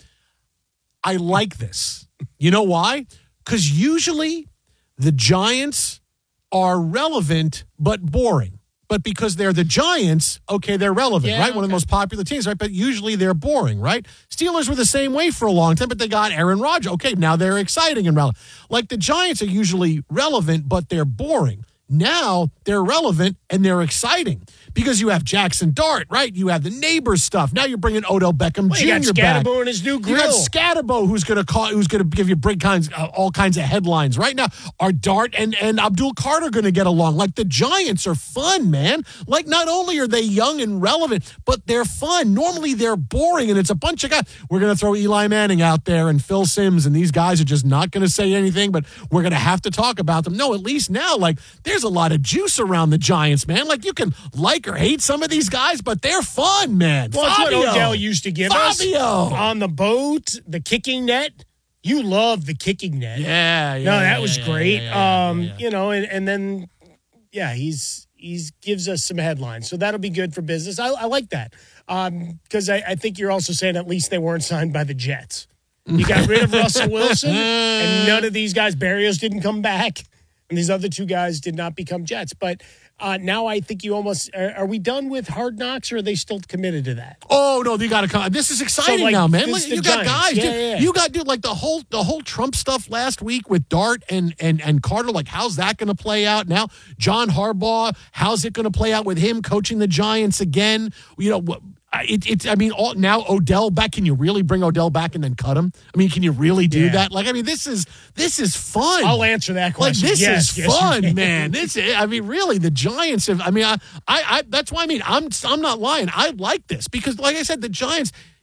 Speaker 18: I like this. You know why? Because usually the Giants are relevant but boring. But because they're the Giants, okay, they're relevant,
Speaker 33: Yeah,
Speaker 18: right? One of the
Speaker 33: okay.
Speaker 18: most popular teams, right? But usually they're boring, right? Steelers were the same way for a long time, but they got Aaron Rodgers. Okay, now they're exciting and relevant. Like the Giants are usually relevant, but they're boring. Now they're relevant and they're exciting because you have Jackson Dart, right? You have the Neighbors stuff. Now you're bringing Odell Beckham
Speaker 33: Well, you got
Speaker 18: Junior back.
Speaker 33: Scatterbo and his new
Speaker 18: You
Speaker 33: grill.
Speaker 18: got Scatterbo, who's going to call, who's going to give you big kinds, uh, all kinds of headlines. Right now, are Dart and and Abdul Carter going to get along? Like the Giants are fun, man. Like not only are they young and relevant, but they're fun. Normally they're boring, and it's a bunch of guys. We're going to throw Eli Manning out there and Phil Simms, and these guys are just not going to say anything, but we're going to have to talk about them. No, at least now, like there's a lot of juice around the Giants, man. Like you can like or hate some of these guys, but they're fun, man.
Speaker 33: Well, that's what
Speaker 18: Fabio.
Speaker 33: Odell used to give
Speaker 18: Fabio.
Speaker 33: us. On the boat, the kicking net. You love the kicking net.
Speaker 18: Yeah, yeah.
Speaker 33: No, that
Speaker 18: yeah,
Speaker 33: was
Speaker 18: yeah,
Speaker 33: great.
Speaker 18: yeah, yeah,
Speaker 33: um,
Speaker 18: yeah, yeah.
Speaker 33: You know, and, and then, yeah, he's he's gives us some headlines. So that'll be good for business. I, I like that because I, I think you're also saying at least they weren't signed by the Jets. You got rid of Russell Wilson, and none of these guys, Berrios didn't come back, and these other two guys did not become Jets. But uh, now I think you almost are, are we done with Hard Knocks, or are they still committed to that?
Speaker 18: Oh no, you got to come. This is exciting
Speaker 33: So, like,
Speaker 18: now, man.
Speaker 33: this
Speaker 18: Look,
Speaker 33: is the
Speaker 18: you got
Speaker 33: Giants.
Speaker 18: guys.
Speaker 33: Yeah,
Speaker 18: dude.
Speaker 33: yeah, yeah.
Speaker 18: You got dude like the whole the whole Trump stuff last week with Dart and and and Carter. Like, how's that going to play out now? John Harbaugh, how's it going to play out with him coaching the Giants again? You know, what- it, it's. I mean, all, now Odell back. Can you really bring Odell back and then cut him? I mean, can you really do
Speaker 33: Yeah.
Speaker 18: that? Like, I mean, this is this is fun.
Speaker 33: I'll answer that
Speaker 18: Like
Speaker 33: question.
Speaker 18: this
Speaker 33: Yes,
Speaker 18: is
Speaker 33: yes, you
Speaker 18: fun,
Speaker 33: can.
Speaker 18: man. This, is, I mean, really, the Giants have. I mean, I, I, I, that's why I mean, I'm, I'm not lying. I like this because, like I said, the Giants.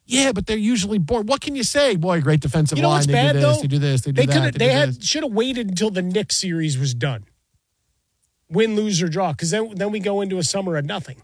Speaker 18: Yeah, but they're usually bored. What can you say? Boy, great defensive
Speaker 33: You know
Speaker 18: line.
Speaker 33: what's
Speaker 18: They
Speaker 33: bad
Speaker 18: do this,
Speaker 33: though?
Speaker 18: they do this, they do
Speaker 33: they
Speaker 18: that.
Speaker 33: could've-
Speaker 18: They,
Speaker 33: They
Speaker 18: do
Speaker 33: had
Speaker 18: this.
Speaker 33: should have waited until the Knicks series was done. Win, lose, or draw, because then then we go into a summer of nothing.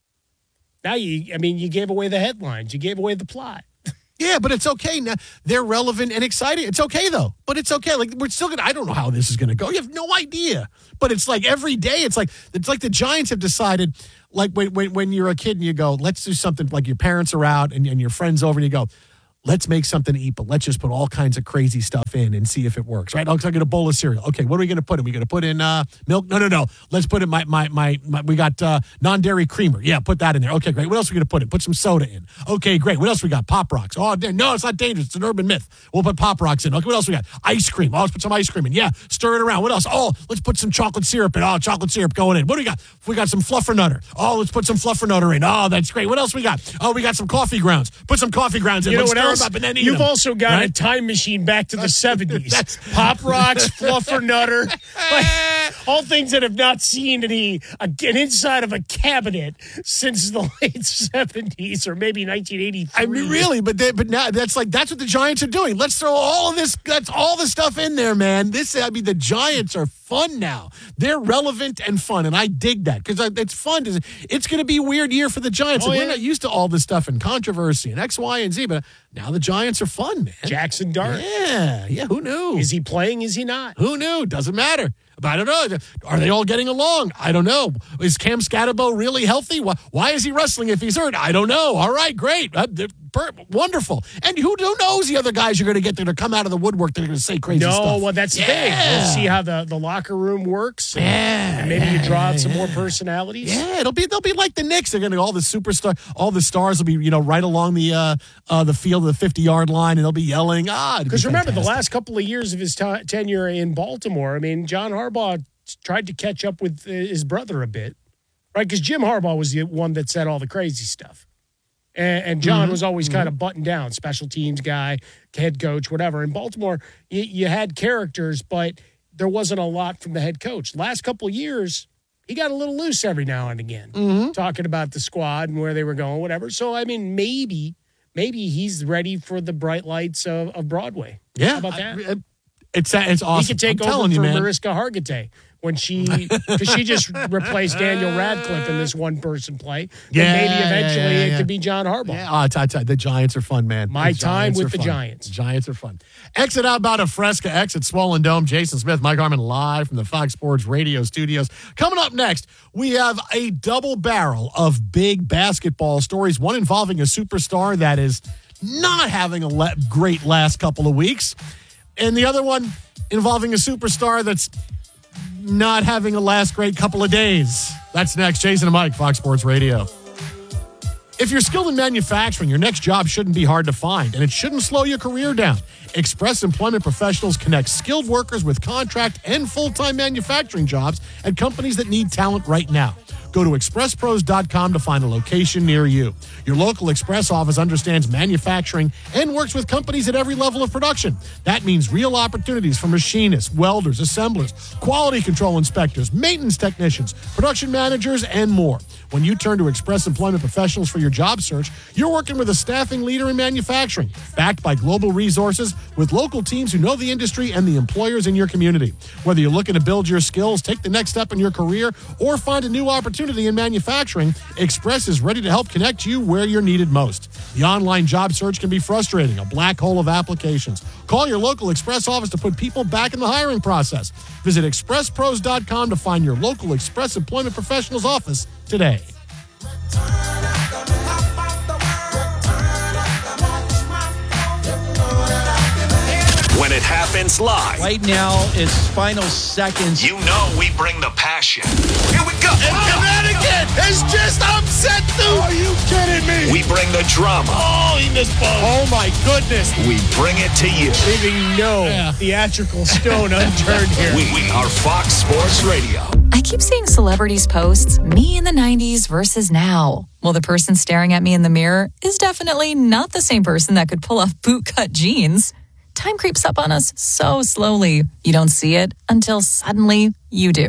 Speaker 33: Now you, I mean, you gave away the headlines, you gave away the plot.
Speaker 18: Yeah, but it's okay. Now they're relevant and exciting. It's okay though. But it's okay. Like we're still gonna. I don't know how this is gonna go. You have no idea. But it's like every day. It's like it's like the Giants have decided. Like when when, when you're a kid and you go, let's do something. Like your parents are out and, and your friends over and you go, let's make something to eat, but let's just put all kinds of crazy stuff in and see if it works, right? Oh, 'cause I get a bowl of cereal. Okay, what are we going to put in? We going to put in uh, milk? No, no, no. Let's put in my, my, my, my we got uh, non-dairy creamer. Yeah, put that in there. Okay, great. What else are we going to put in? Put some soda in. Okay, great. What else we got? Pop Rocks. Oh, no, it's not dangerous. It's an urban myth. We'll put Pop Rocks in. Okay, what else we got? Ice cream. Oh, let's put some ice cream in. Yeah, stir it around. What else? Oh, let's put some chocolate syrup in. Oh, chocolate syrup going in. What do we got? We got some Fluffernutter. Oh, let's put some Fluffernutter in. Oh, that's great. What else we got? Oh, we got some coffee grounds. Put some coffee grounds in.
Speaker 33: You know
Speaker 18: Let's
Speaker 33: what
Speaker 18: stir
Speaker 33: else?
Speaker 18: them up and then eat
Speaker 33: You've
Speaker 18: them.
Speaker 33: also got
Speaker 18: Right?
Speaker 33: a time machine back to the seventies. Pop Rocks, Fluffernutter, like, all things that have not seen any a, an inside of a cabinet since the late seventies or maybe nineteen eighty-three.
Speaker 18: I mean, really, but they, but now that's like that's what the Giants are doing. Let's throw all of this. That's all the stuff in there, man. This, I mean, the Giants are fun now. They're relevant and fun, and I dig that because it's fun. To, it's going to be a weird year for the Giants.
Speaker 33: Oh,
Speaker 18: Like,
Speaker 33: yeah.
Speaker 18: We're not used to all this stuff and controversy and X, Y, and Z, but now the Giants are fun, man.
Speaker 33: Jackson Dart.
Speaker 18: Yeah, yeah. Who knew?
Speaker 33: Is he playing? Is he not?
Speaker 18: Who knew? Doesn't matter. But I don't know. Are they all getting along? I don't know. Is Cam Scatterbo really healthy? Why, why is he wrestling if he's hurt? I don't know. All right, great. Uh, per- wonderful. And who, who knows the other guys you're going to get there to come out of the woodwork that are going to say crazy
Speaker 33: no,
Speaker 18: stuff.
Speaker 33: well, that's the
Speaker 18: Yeah.
Speaker 33: thing. We'll see how the, the locker room works. And,
Speaker 18: Yeah,
Speaker 33: and maybe
Speaker 18: yeah,
Speaker 33: you draw out
Speaker 18: yeah,
Speaker 33: some
Speaker 18: yeah.
Speaker 33: more personalities.
Speaker 18: Yeah, it'll be they'll be like the Knicks. They're going to all the superstar, all the stars will be you know right along the uh, uh, the field, the fifty yard line, and they'll be yelling. Ah,
Speaker 33: Because remember, the last couple of years of his t- tenure in Baltimore, I mean, John Harbaugh tried to catch up with uh, his brother a bit, right? Because Jim Harbaugh was the one that said all the crazy stuff. And, and John
Speaker 18: Mm-hmm.
Speaker 33: was always kind of buttoned down, special teams guy, head coach, whatever. In Baltimore, you, you had characters, but there wasn't a lot from the head coach. Last couple of years, he got a little loose every now and again,
Speaker 18: Mm-hmm.
Speaker 33: talking about the squad and where they were going, whatever. So, I mean, maybe, maybe he's ready for the bright lights of, of Broadway.
Speaker 18: Yeah,
Speaker 33: How about that?
Speaker 18: I- I- it's it's awesome.
Speaker 33: He could take
Speaker 18: I'm
Speaker 33: over
Speaker 18: telling
Speaker 33: for
Speaker 18: you, man.
Speaker 33: Mariska Hargitay when she, because she just replaced Daniel Radcliffe in this one-person play.
Speaker 18: Yeah,
Speaker 33: and maybe
Speaker 18: yeah,
Speaker 33: eventually
Speaker 18: yeah, yeah.
Speaker 33: it could be John Harbaugh.
Speaker 18: Yeah, oh, it's, it's, the Giants are fun, man.
Speaker 33: My
Speaker 18: The
Speaker 33: time
Speaker 18: Giants
Speaker 33: with
Speaker 18: are
Speaker 33: the
Speaker 18: fun.
Speaker 33: Giants.
Speaker 18: The Giants are fun. Exit out about a Fresca, exit Swollen Dome. Jason Smith, Mike Harmon, live from the Fox Sports Radio studios. Coming up next, we have a double barrel of big basketball stories. One involving a superstar that is not having a le- great last couple of weeks, and the other one involving a superstar that's not having a last great couple of days. That's next. Jason and Mike, Fox Sports Radio. If you're skilled in manufacturing, your next job shouldn't be hard to find, and it shouldn't slow your career down. Express Employment Professionals connects skilled workers with contract and full-time manufacturing jobs at companies that need talent right now. Go to express pros dot com to find a location near you. Your local Express office understands manufacturing and works with companies at every level of production. That means real opportunities for machinists, welders, assemblers, quality control inspectors, maintenance technicians, production managers, and more. When you turn to Express Employment Professionals for your job search, you're working with a staffing leader in manufacturing, backed by global resources with local teams who know the industry and the employers in your community. Whether you're looking to build your skills, take the next step in your career, or find a new opportunity in manufacturing, Express is ready to help connect you where you're needed most. The online job search can be frustrating, a black hole of applications. Call your local Express office to put people back in the hiring process. Visit express pros dot com to find your local Express Employment Professionals office today.
Speaker 20: When it happens live.
Speaker 4: Right now, it's final seconds.
Speaker 20: You know we bring the passion.
Speaker 4: Here we go. And Connecticut is just upset, dude.
Speaker 33: Are you kidding me?
Speaker 20: We bring the drama.
Speaker 33: Oh, he missed both. Oh, my goodness.
Speaker 20: We bring it to you.
Speaker 33: Leaving no Yeah. theatrical stone unturned here.
Speaker 20: We, we are Fox Sports Radio.
Speaker 5: I keep seeing celebrities post me in the nineties versus now. Well, the person staring at me in the mirror is definitely not the same person that could pull off bootcut jeans. Time creeps up on us so slowly. You don't see it until suddenly you do.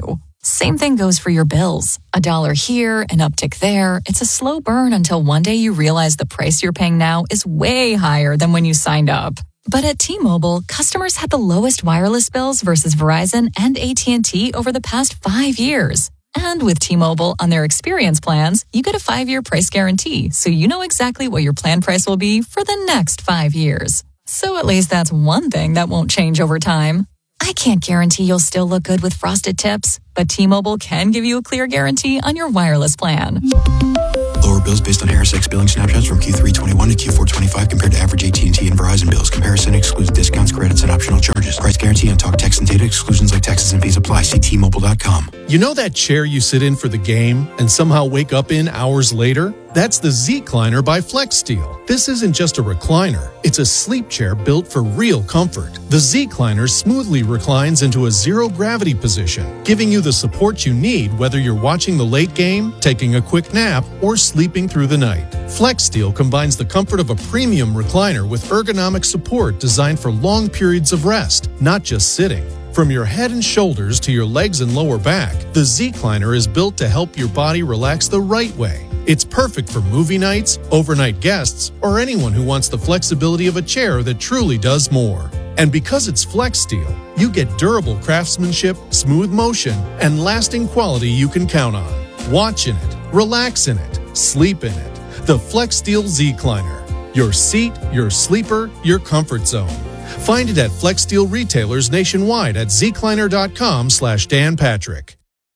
Speaker 5: Same thing goes for your bills. A dollar here, an uptick there. It's a slow burn until one day you realize the price you're paying now is way higher than when you signed up. But at T-Mobile, customers had the lowest wireless bills versus Verizon and A T and T over the past five years. And with T-Mobile on their experience plans, you get a five-year price guarantee, so you know exactly what your plan price will be for the next five years. So at least that's one thing that won't change over time. I can't guarantee you'll still look good with frosted tips, but T-Mobile can give you a clear guarantee on your wireless plan.
Speaker 6: Lower bills based on Harris X billing snapshots from Q three twenty-one to Q four twenty-five compared to average A T and T and Verizon bills. Comparison excludes discounts, credits, and optional charges. Price guarantee on talk, text, and data exclusions like taxes and fees apply. See T Mobile dot com.
Speaker 7: You know that chair you sit in for the game and somehow wake up in hours later? That's the Z-Cliner by FlexSteel. This isn't just a recliner. It's a sleep chair built for real comfort. The Z-Cliner smoothly reclines into a zero-gravity position, giving you the support you need whether you're watching the late game, taking a quick nap, or sleeping through the night. FlexSteel combines the comfort of a premium recliner with ergonomic support designed for long periods of rest, not just sitting. From your head and shoulders to your legs and lower back, the Z-Cliner is built to help your body relax the right way. It's perfect for movie nights, overnight guests, or anyone who wants the flexibility of a chair that truly does more. And because it's FlexSteel, you get durable craftsmanship, smooth motion, and lasting quality you can count on. Watch in it, relax in it, sleep in it. The FlexSteel Z-Cliner. Your seat, your sleeper, your comfort zone. Find it at FlexSteel retailers nationwide at zcliner.com slash Dan Patrick.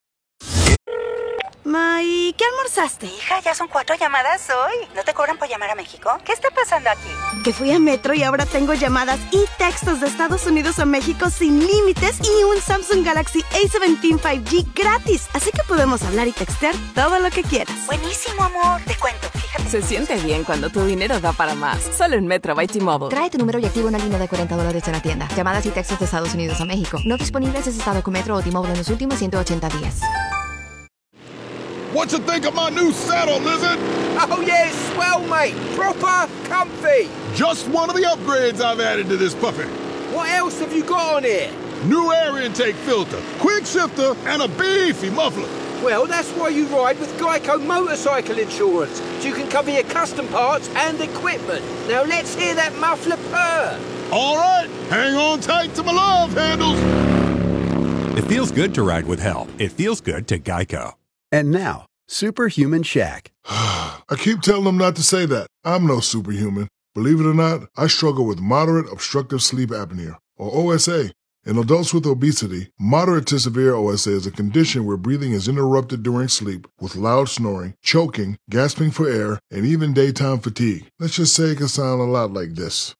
Speaker 8: Ma, ¿y qué almorzaste? Hija, ya son cuatro llamadas hoy. ¿No te cobran por llamar a México? ¿Qué está pasando aquí? Que fui a Metro y ahora tengo llamadas y textos de Estados Unidos a México sin límites y un Samsung Galaxy A diecisiete cinco G gratis. Así que podemos hablar y textear todo lo que quieras. Buenísimo, amor. Te cuento, fíjate.
Speaker 10: Se siente bien cuando tu dinero da para más. Solo en Metro by T-Mobile.
Speaker 12: Trae tu número y activa una línea de cuarenta dólares en la tienda. Llamadas y textos de Estados Unidos a México. No disponibles en estado con Metro o T-Mobile en los últimos ciento ochenta días.
Speaker 4: What you think of my new saddle, Lizard?
Speaker 13: Oh, yeah, it's swell, mate. Proper comfy.
Speaker 4: Just one of the upgrades I've added to this puppy.
Speaker 13: What else have you got on here?
Speaker 4: New air intake filter, quick shifter, and a beefy muffler.
Speaker 13: Well, that's why you ride with Geico Motorcycle Insurance, so you can cover your custom parts and equipment. Now let's hear that muffler purr.
Speaker 4: All right, hang on tight to my love handles.
Speaker 19: It feels good to ride with help. It feels good to Geico.
Speaker 21: And now, Superhuman Shaq.
Speaker 22: I keep telling them not to say that. I'm no superhuman. Believe it or not, I struggle with moderate obstructive sleep apnea, or O S A. In adults with obesity, moderate to severe O S A is a condition where breathing is interrupted during sleep with loud snoring, choking, gasping for air, and even daytime fatigue. Let's just say it can sound a lot like this.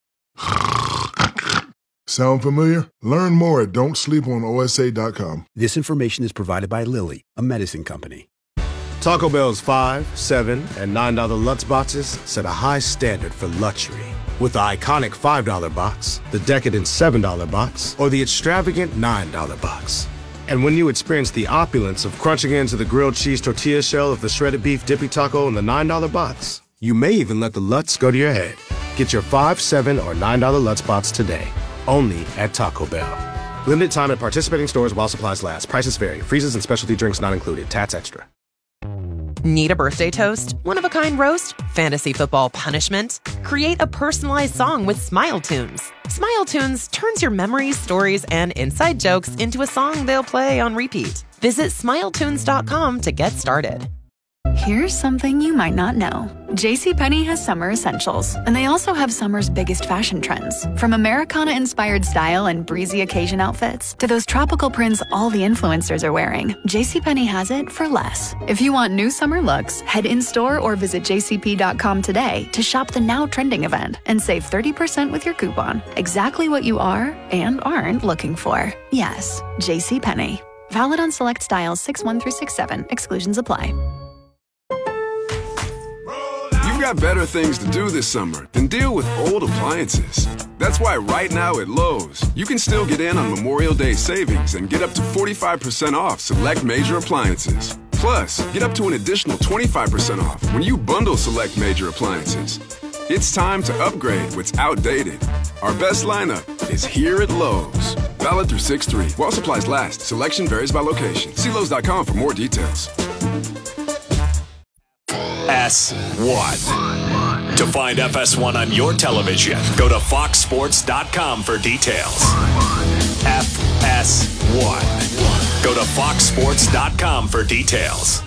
Speaker 22: Sound familiar? Learn more at don't sleep on O S A dot com.
Speaker 21: This information is provided by Lilly, a medicine company.
Speaker 23: Taco Bell's five, seven, and nine dollar Lutz boxes set a high standard for luxury. With the iconic five dollar box, the decadent seven dollar box, or the extravagant nine dollar box. And when you experience the opulence of crunching into the grilled cheese tortilla shell of the shredded beef dippy taco in the nine dollar box, you may even let the Lutz go to your head. Get your five, seven, or nine dollar Lutz box today. Only at Taco Bell. Limited time at participating stores while supplies last. Prices vary. Freezes and specialty drinks not included. Tats extra.
Speaker 24: Need a birthday toast? One-of-a-kind roast? Fantasy football punishment? Create a personalized song with Smile Tunes. Smile Tunes turns your memories, stories, and inside jokes into a song they'll play on repeat. Visit smile tunes dot com to get started.
Speaker 25: Here's something you might not know. JCPenney has summer essentials, and they also have summer's biggest fashion trends. From Americana-inspired style and breezy occasion outfits to those tropical prints all the influencers are wearing, JCPenney has it for less. If you want new summer looks, head in-store or visit j c p dot com today to shop the now trending event and save thirty percent with your coupon. Exactly what you are and aren't looking for. Yes, JCPenney. Valid on select styles six one through six seven. Exclusions apply.
Speaker 26: You've got better things to do this summer than deal with old appliances. That's why right now at Lowe's, you can still get in on Memorial Day savings and get up to forty-five percent off select major appliances. Plus, get up to an additional twenty-five percent off when you bundle select major appliances. It's time to upgrade what's outdated. Our best lineup is here at Lowe's. Valid through six three. While supplies last, selection varies by location. See Lowe's dot com for more details.
Speaker 1: S one. To find F S one on your television, go to fox sports dot com for details. F S one. Go to fox sports dot com for details.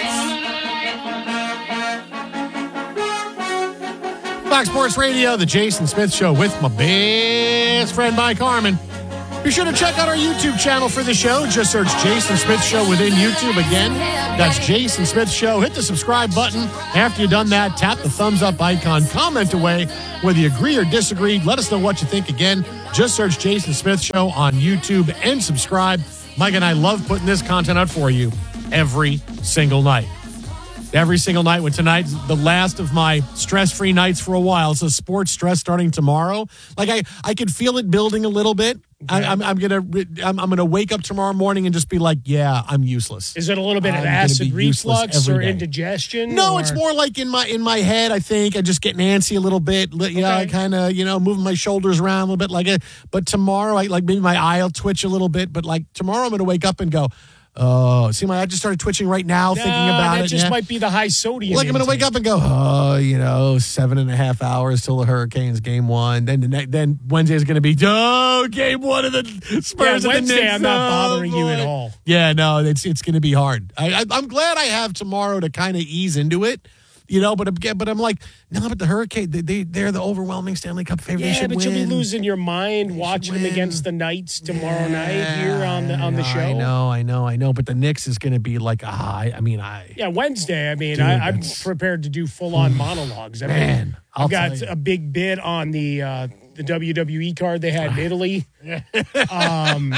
Speaker 18: Fox Sports Radio, the Jason Smith Show with my best friend Mike Harmon. Be sure to check out our YouTube channel for the show. Just search Jason Smith Show within YouTube. Again, that's Jason Smith Show. Hit the subscribe button. After you've done that, tap the thumbs up icon. Comment away whether you agree or disagree. Let us know what you think. Again, just search Jason Smith Show on YouTube and subscribe. Mike and I love putting this content out for you every single night. Every single night. When tonight's the last of my stress-free nights for a while. So sports stress starting tomorrow. Like I, I could feel it building a little bit. I, I'm, I'm gonna, I'm, I'm gonna wake up tomorrow morning and just be like, yeah, I'm useless.
Speaker 33: Is it a little bit of acid reflux or indigestion?
Speaker 18: No,
Speaker 33: or?
Speaker 18: It's more like in my in my head. I think I just get antsy a little bit. You know, I kind of you know moving my shoulders around a little bit. Like, a, but tomorrow, I like maybe my eye will twitch a little bit. But like tomorrow, I'm gonna wake up and go, oh, see, my eye just started twitching right now,
Speaker 33: no,
Speaker 18: thinking about
Speaker 33: that
Speaker 18: it.
Speaker 33: That just
Speaker 18: yeah.
Speaker 33: might be the high sodium.
Speaker 18: Like, I'm going to wake up and go, oh, you know, seven and a half hours till the Hurricanes game one. Then the ne- then Wednesday is going to be, oh, game one of the Spurs.
Speaker 33: Yeah,
Speaker 18: and
Speaker 33: Wednesday,
Speaker 18: the Knicks.
Speaker 33: I'm not bothering
Speaker 18: oh,
Speaker 33: you at all.
Speaker 18: Yeah, no, it's it's going to be hard. I, I, I'm glad I have tomorrow to kind of ease into it. You know, but again, but I'm like, no, but the Hurricane, they, they, they're the overwhelming Stanley Cup favorite.
Speaker 33: Yeah,
Speaker 18: they should
Speaker 33: but
Speaker 18: win.
Speaker 33: you'll be losing your mind watching them against the Knights tomorrow
Speaker 18: yeah,
Speaker 33: night here on the on the show.
Speaker 18: I know, I know, I know. But the Knicks is going to be like, ah, I, I mean, I.
Speaker 33: Yeah, Wednesday. I mean,
Speaker 18: Dude,
Speaker 33: I, I'm prepared to do full on monologues. I mean,
Speaker 18: Man, I'll
Speaker 33: I've got
Speaker 18: tell you.
Speaker 33: a big bid on the uh, the W W E card they had in Italy. um,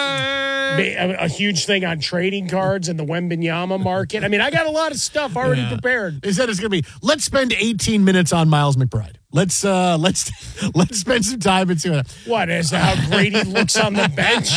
Speaker 33: a, a huge thing on trading cards and the Wembenyama market. I mean, I got a lot of stuff already
Speaker 18: Yeah.
Speaker 33: prepared.
Speaker 18: They said it's going to be, let's spend eighteen minutes on Miles McBride. Let's uh, let's let's spend some time and see what.
Speaker 33: What is how great he looks on the bench?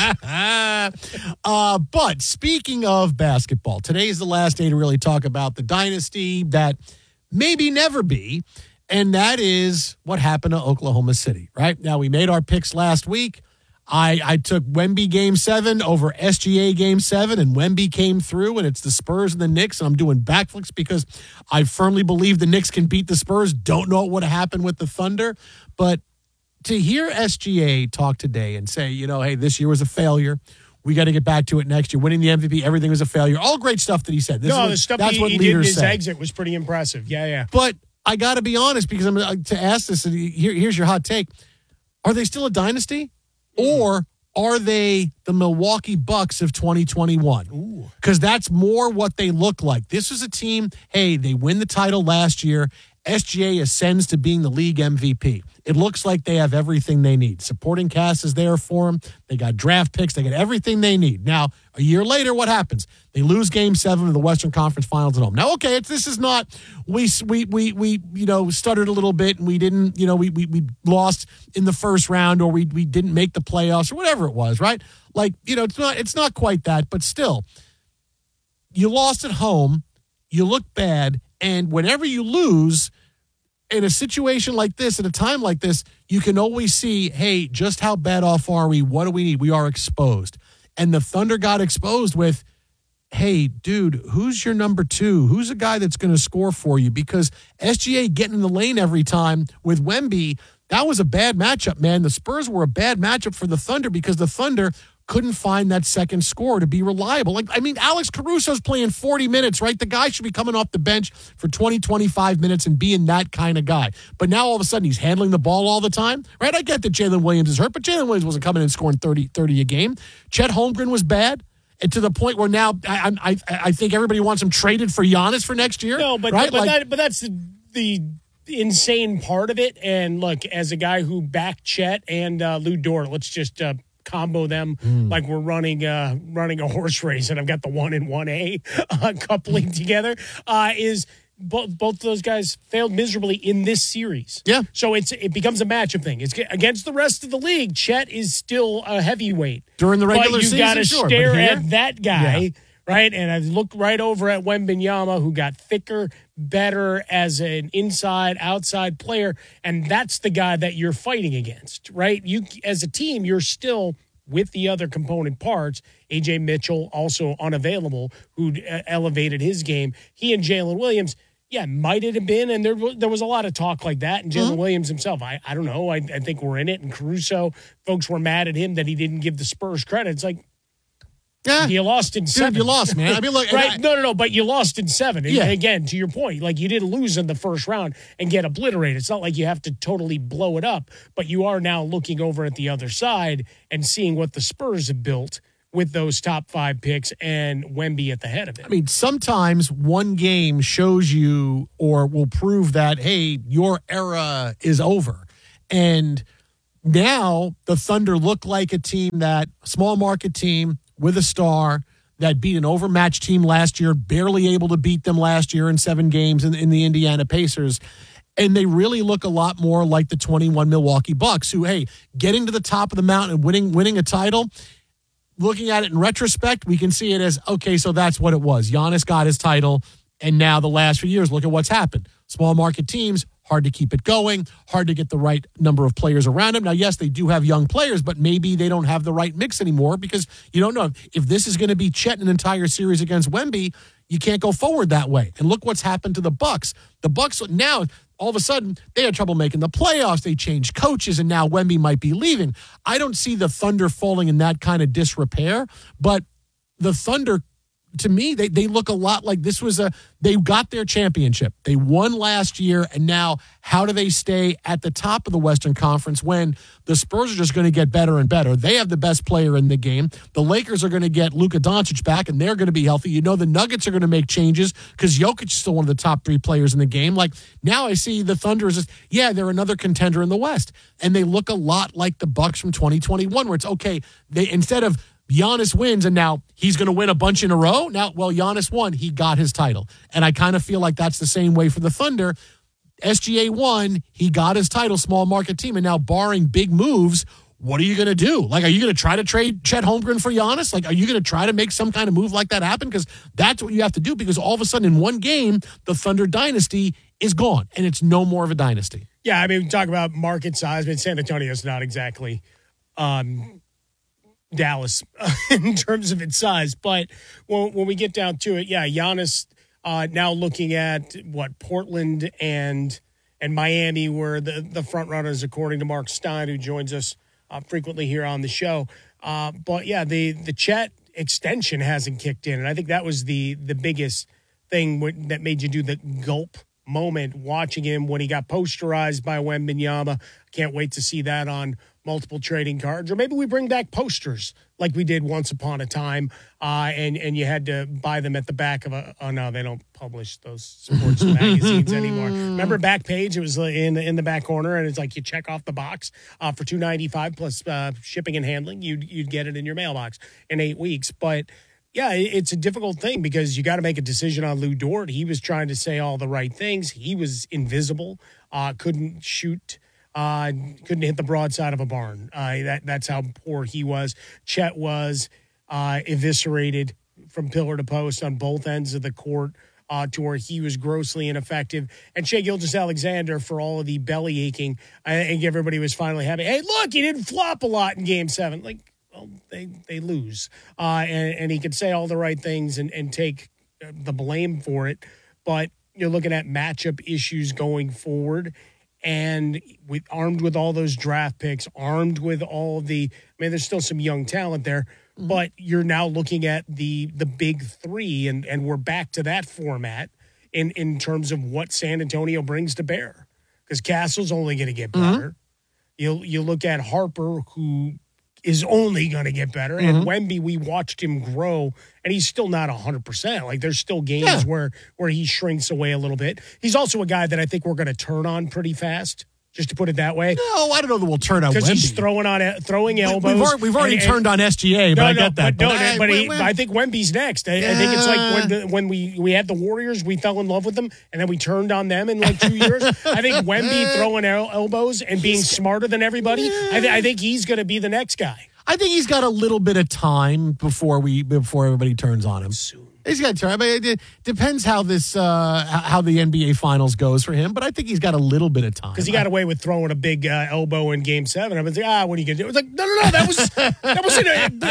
Speaker 18: uh, but speaking of basketball, today is the last day to really talk about the dynasty that maybe never be, and that is what happened to Oklahoma City. Right now, we made our picks last week. I, I took Wemby Game seven over S G A Game seven, and Wemby came through, and it's the Spurs and the Knicks, and I'm doing backflips because I firmly believe the Knicks can beat the Spurs. Don't know what would have happened with the Thunder, but to hear S G A talk today and say, you know, hey, this year was a failure. We got to get back to it next year. Winning the M V P, everything was a failure. All great stuff that he said. This
Speaker 33: no,
Speaker 18: is what,
Speaker 33: the stuff
Speaker 18: that's
Speaker 33: he,
Speaker 18: what
Speaker 33: he did in
Speaker 18: leaders
Speaker 33: his
Speaker 18: say.
Speaker 33: exit was pretty impressive. Yeah, yeah.
Speaker 18: But I got to be honest because I'm uh, to ask this. And here, here's your hot take: are they still a dynasty, or are they the Milwaukee Bucks of twenty twenty-one? Because that's more what they look like. This was a team, hey, they win the title last year. S G A ascends to being the league M V P. It looks like they have everything they need. Supporting cast is there for them. They got draft picks. They got everything they need. Now, a year later, what happens? They lose Game Seven of the Western Conference Finals at home. Now, okay, it's, this is not we we we we you know stuttered a little bit and we didn't you know we we we lost in the first round or we we didn't make the playoffs or whatever it was, right? Like you know, it's not it's not quite that, but still, you lost at home. You look bad, and whenever you lose. In a situation like this, at a time like this, you can always see, hey, just how bad off are we? What do we need? We are exposed. And the Thunder got exposed with, hey, dude, who's your number two? Who's a guy that's going to score for you? Because S G A getting in the lane every time with Wemby, that was a bad matchup, man. The Spurs were a bad matchup for the Thunder because the Thunder couldn't find that second score to be reliable. Like, I mean, Alex Caruso's playing forty minutes, right? The guy should be coming off the bench for twenty, twenty-five minutes and being that kind of guy. But now all of a sudden he's handling the ball all the time, right? I get that Jalen Williams is hurt, but Jalen Williams wasn't coming in and scoring thirty, thirty a game. Chet Holmgren was bad. And to the point where now I I, I think everybody wants him traded for Giannis for next year.
Speaker 33: No, but
Speaker 18: right?
Speaker 33: but,
Speaker 18: like,
Speaker 33: that, but that's the, the insane part of it. And look, as a guy who backed Chet and uh, Lou Dort, let's just uh, combo them mm. like we're running uh, running a horse race, and I've got the one and one A uh, coupling together. Uh, is both both those guys failed miserably in this series?
Speaker 18: Yeah.
Speaker 33: So it's it becomes a matchup thing. It's against the rest of the league. Chet is still a heavyweight
Speaker 18: during the regular
Speaker 33: but you
Speaker 18: season.
Speaker 33: Got to
Speaker 18: sure,
Speaker 33: stare
Speaker 18: here,
Speaker 33: at that guy.
Speaker 18: Yeah.
Speaker 33: Right, and I look right over at Wembenyama, who got thicker, better as an inside, outside player, and that's the guy that you're fighting against, right? You, as a team, you're still with the other component parts, A J Mitchell also unavailable, who elevated his game. He and Jalen Williams, yeah, might it have been, and there there was a lot of talk like that. And Jalen mm-hmm. Williams himself, I, I don't know, I, I think we're in it. And Caruso, folks were mad at him that he didn't give the Spurs credit. It's like, yeah, you lost in seven.
Speaker 18: Dude, you lost, man. I mean, look,
Speaker 33: right?
Speaker 18: I,
Speaker 33: no, no, no. But you lost in seven.
Speaker 18: Yeah.
Speaker 33: Again, to your point, like you didn't lose in the first round and get obliterated. It's not like you have to totally blow it up, but you are now looking over at the other side and seeing what the Spurs have built with those top five picks and Wemby at the head of it.
Speaker 18: I mean, sometimes one game shows you or will prove that, hey, your era is over. And now the Thunder look like a team that, small market team with a star that beat an overmatched team last year, barely able to beat them last year in seven games in, in the Indiana Pacers. And they really look a lot more like the twenty-one Milwaukee Bucks, who, hey, getting to the top of the mountain and winning, winning a title, looking at it in retrospect, we can see it as, okay, so that's what it was. Giannis got his title, and now the last few years, look at what's happened. Small market teams, hard to keep it going, hard to get the right number of players around them. Now, yes, they do have young players, but maybe they don't have the right mix anymore because you don't know. If this is going to be Chet an entire series against Wemby, you can't go forward that way. And look what's happened to the Bucks. The Bucks now, all of a sudden, they had trouble making the playoffs. They changed coaches, and now Wemby might be leaving. I don't see the Thunder falling in that kind of disrepair, but the Thunder, to me, they, they look a lot like this was a, they got their championship. They won last year, and now how do they stay at the top of the Western Conference when the Spurs are just going to get better and better? They have the best player in the game. The Lakers are going to get Luka Doncic back, and they're going to be healthy. You know the Nuggets are going to make changes because Jokic is still one of the top three players in the game. Like, now I see the Thunder is just, yeah, they're another contender in the West, and they look a lot like the Bucks from twenty twenty-one, where it's, okay, they instead of Giannis wins, and now he's going to win a bunch in a row. Now, well, Giannis won. He got his title. And I kind of feel like that's the same way for the Thunder. S G A won. He got his title, small market team. And now, barring big moves, what are you going to do? Like, are you going to try to trade Chet Holmgren for Giannis? Like, are you going to try to make some kind of move like that happen? Because that's what you have to do, because all of a sudden in one game, the Thunder dynasty is gone, and it's no more of a dynasty.
Speaker 33: Yeah, I mean, we talk about market size, but San Antonio's not exactly um, – Dallas in terms of its size. But when, when we get down to it, yeah, Giannis uh, now looking at what Portland and and Miami were the, the front runners, according to Mark Stein, who joins us uh, frequently here on the show. Uh, but yeah, the the Chet extension hasn't kicked in, and I think that was the the biggest thing w- that made you do the gulp moment watching him when he got posterized by Wembanyama. Can't wait to see that on multiple trading cards, or maybe we bring back posters like we did once upon a time, uh, and and you had to buy them at the back of a. Oh no, they don't publish those sports magazines anymore. Remember Backpage? It was in in the back corner, and it's like you check off the box uh, for two ninety-five plus uh, shipping and handling. You'd you'd get it in your mailbox in eight weeks, but. Yeah, it's a difficult thing because you got to make a decision on Lou Dort. He was trying to say all the right things. He was invisible, uh, couldn't shoot, uh, couldn't hit the broadside of a barn. Uh, that that's how poor he was. Chet was uh, eviscerated from pillar to post on both ends of the court uh, to where he was grossly ineffective. And Shai Gilgeous-Alexander, for all of the belly aching, I think everybody was finally happy. Hey, look, he didn't flop a lot in Game Seven. Like. Well, they they lose, uh, and, and he could say all the right things and, and take the blame for it. But you're looking at matchup issues going forward, and with armed with all those draft picks, armed with all of the, I mean, there's still some young talent there, mm-hmm. but you're now looking at the the big three, and, and we're back to that format in, in terms of what San Antonio brings to bear. Because Castle's only going to get better. Mm-hmm. You you look at Harper, who is only going to get better. Mm-hmm. And Wemby, we watched him grow, and he's still not one hundred percent. Like, there's still games yeah. where, where he shrinks away a little bit. He's also a guy that I think we're going to turn on pretty fast, just to put it that way.
Speaker 18: No, I don't know that we'll turn on Wemby.
Speaker 33: Because he's throwing, on, throwing elbows.
Speaker 18: We've already, we've already and, turned on S G A, but
Speaker 33: no,
Speaker 18: I
Speaker 33: no,
Speaker 18: get that.
Speaker 33: But,
Speaker 18: but,
Speaker 33: no,
Speaker 18: I,
Speaker 33: but he,
Speaker 18: wait, wait.
Speaker 33: I think Wemby's next. I, yeah. I think it's like when the, when we, we had the Warriors, we fell in love with them, and then we turned on them in like two years. I think Wemby throwing el- elbows and being smarter than everybody, yeah. I, th- I think he's going to be the next guy.
Speaker 18: I think he's got a little bit of time before we before everybody turns on him.
Speaker 33: Soon.
Speaker 18: He's got time. I mean, it depends how this, uh, how the N B A Finals goes for him, but I think he's got a little bit of time.
Speaker 33: Because he got away with throwing a big uh, elbow in Game Seven. I was like, ah, what are you gonna do? It was like, no, no, no, that was that was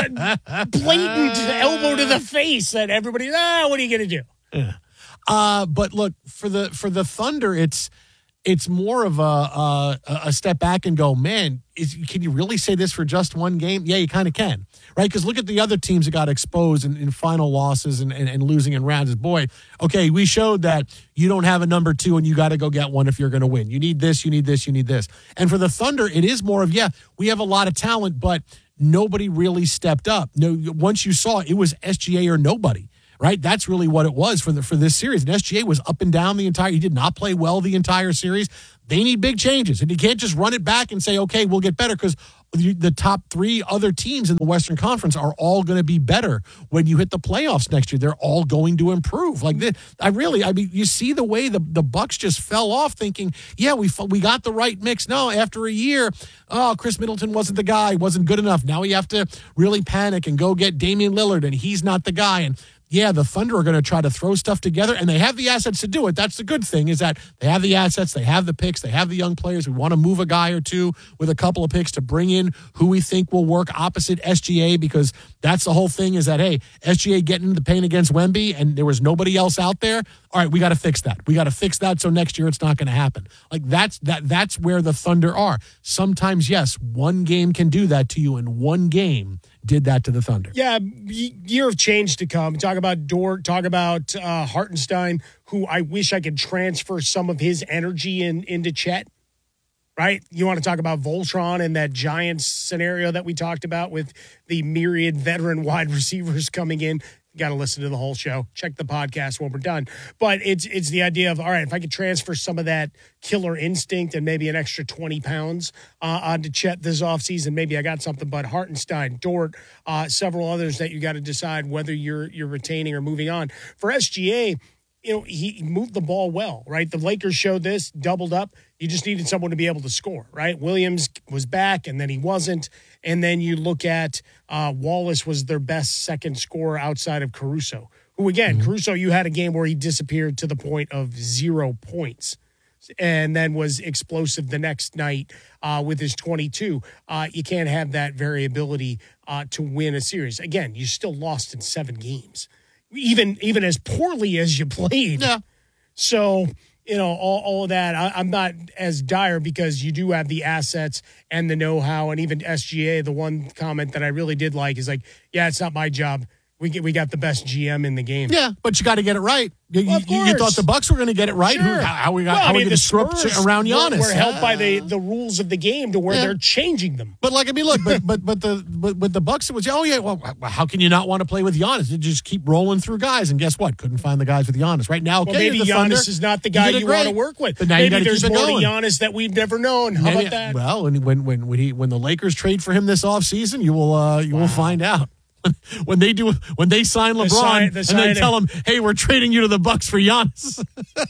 Speaker 33: a blatant elbow to the face that everybody. Ah, what are you gonna do?
Speaker 18: Yeah. Uh, but look, for the for the Thunder, it's it's more of a a, a step back and go, man, is, can you really say this for just one game? Yeah, you kind of can, right? Because look at the other teams that got exposed in, in final losses and, and, and losing in rounds. Boy, okay, we showed that you don't have a number two and you got to go get one if you're going to win. You need this, you need this, you need this. And for the Thunder, it is more of, yeah, we have a lot of talent, but nobody really stepped up. No, once you saw it, it was S G A or nobody. Right, that's really what it was for the for this series. And S G A was up and down the entire. He did not play well the entire series. They need big changes, and you can't just run it back and say, "Okay, we'll get better," because the top three other teams in the Western Conference are all going to be better when you hit the playoffs next year. They're all going to improve. Like this, I really, I mean, you see the way the the Bucks just fell off, thinking, "Yeah, we we got the right mix." No, after a year, oh, Chris Middleton wasn't the guy, wasn't good enough. Now you have to really panic and go get Damian Lillard, and he's not the guy. And yeah, the Thunder are going to try to throw stuff together, and they have the assets to do it. That's the good thing, is that they have the assets, they have the picks, they have the young players. We want to move a guy or two with a couple of picks to bring in who we think will work opposite S G A, because that's the whole thing, is that, hey, S G A getting in the paint against Wemby, and there was nobody else out there. All right, we got to fix that. We got to fix that so next year it's not going to happen. Like, that's that. That's where the Thunder are. Sometimes, yes, one game can do that to you, and one game did that to the Thunder.
Speaker 33: Yeah, year of change to come. Talk about Dort, talk about uh, Hartenstein, who I wish I could transfer some of his energy in, into Chet, right? You want to talk about Voltron and that Giants scenario that we talked about with the myriad veteran wide receivers coming in. You got to listen to the whole show. Check the podcast when we're done. But it's it's the idea of, all right, if I could transfer some of that killer instinct and maybe an extra twenty pounds uh, onto Chet this offseason, maybe I got something. But Hartenstein, Dort, uh, several others that you got to decide whether you're you're retaining or moving on. For S G A, you know, he moved the ball well, right? The Lakers showed this, doubled up. You just needed someone to be able to score, right? Williams was back, and then he wasn't. And then you look at uh, Wallace was their best second scorer outside of Caruso, who, again, mm-hmm. Caruso, you had a game where he disappeared to the point of zero points and then was explosive the next night uh, with his twenty-two. Uh, you can't have that variability uh, to win a series. Again, you still lost in seven games, even even as poorly as you played.
Speaker 18: Yeah.
Speaker 33: So, you know, all, all of that, I, I'm not as dire because you do have the assets and the know-how, and even S G A, the one comment that I really did like is like, yeah, it's not my job. We get, we got the best G M in the game.
Speaker 18: Yeah, but you got to get it right. You,
Speaker 33: well,
Speaker 18: you, you thought the Bucks were going to get it right?
Speaker 33: Sure.
Speaker 18: Who, how we got?
Speaker 33: Well,
Speaker 18: how
Speaker 33: I
Speaker 18: we
Speaker 33: mean,
Speaker 18: going to screw up around Giannis?
Speaker 33: We're, we're helped by the, the rules of the game to where
Speaker 18: yeah.
Speaker 33: they're changing them.
Speaker 18: But like, I mean, look, but but but the but with the Bucks, it was, oh yeah, well, how can you not want to play with Giannis? You just keep rolling through guys, and guess what? Couldn't find the guys with Giannis right now. Okay,
Speaker 33: well, maybe
Speaker 18: the
Speaker 33: Giannis
Speaker 18: Thunder,
Speaker 33: is not the guy you, you want to work with.
Speaker 18: But now
Speaker 33: maybe
Speaker 18: you
Speaker 33: there's
Speaker 18: keep
Speaker 33: more
Speaker 18: going.
Speaker 33: to Giannis that we've never known. How
Speaker 18: maybe,
Speaker 33: about that?
Speaker 18: Well, and when when when he when the Lakers trade for him this offseason, you will uh, you wow. will find out. When they do, when they sign LeBron, the sign, the and they tell him, "Hey, we're trading you to the Bucks for Giannis."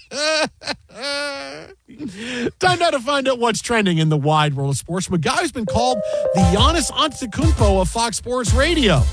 Speaker 18: Time now to find out what's trending in the wide world of sports. From a guy who's been called the Giannis Antetokounmpo of Fox Sports Radio.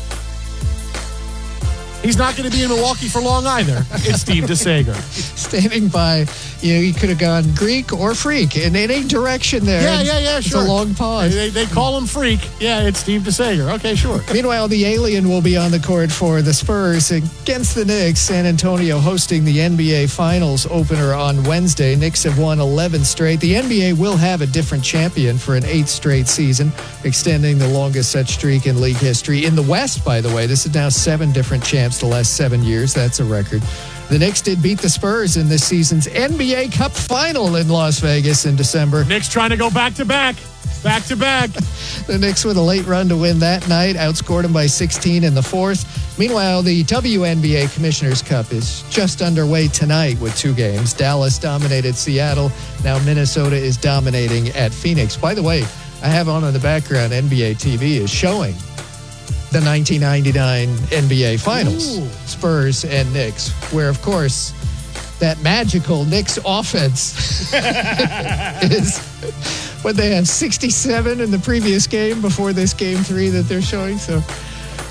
Speaker 18: He's not going to be in Milwaukee for long either. It's Steve DeSager.
Speaker 2: Standing by, you know, you could have gone Greek or freak in any direction there.
Speaker 18: Yeah, yeah, yeah,
Speaker 2: it's
Speaker 18: sure.
Speaker 2: It's a long pause.
Speaker 18: They, they call him freak. Yeah, it's Steve DeSager. Okay, sure.
Speaker 2: Meanwhile, the alien will be on the court for the Spurs against the Knicks. San Antonio hosting the N B A Finals opener on Wednesday. Knicks have won eleven straight. The N B A will have a different champion for an eighth straight season, extending the longest such streak in league history. In the West, by the way, this is now seven different champs the last seven years. That's a record. The Knicks did beat the Spurs in this season's N B A Cup final in Las Vegas in December.
Speaker 18: Knicks trying to go back to back. Back to back.
Speaker 2: The Knicks with a late run to win that night, outscored them by sixteen in the fourth. Meanwhile, the W N B A Commissioner's Cup is just underway tonight with two games. Dallas dominated Seattle. Now Minnesota is dominating at Phoenix. By the way, I have on in the background, N B A T V is showing the nineteen ninety-nine N B A Finals, Ooh. Spurs and Knicks, where, of course, that magical Knicks offense is what they had sixty-seven in the previous game before this game three that they're showing. So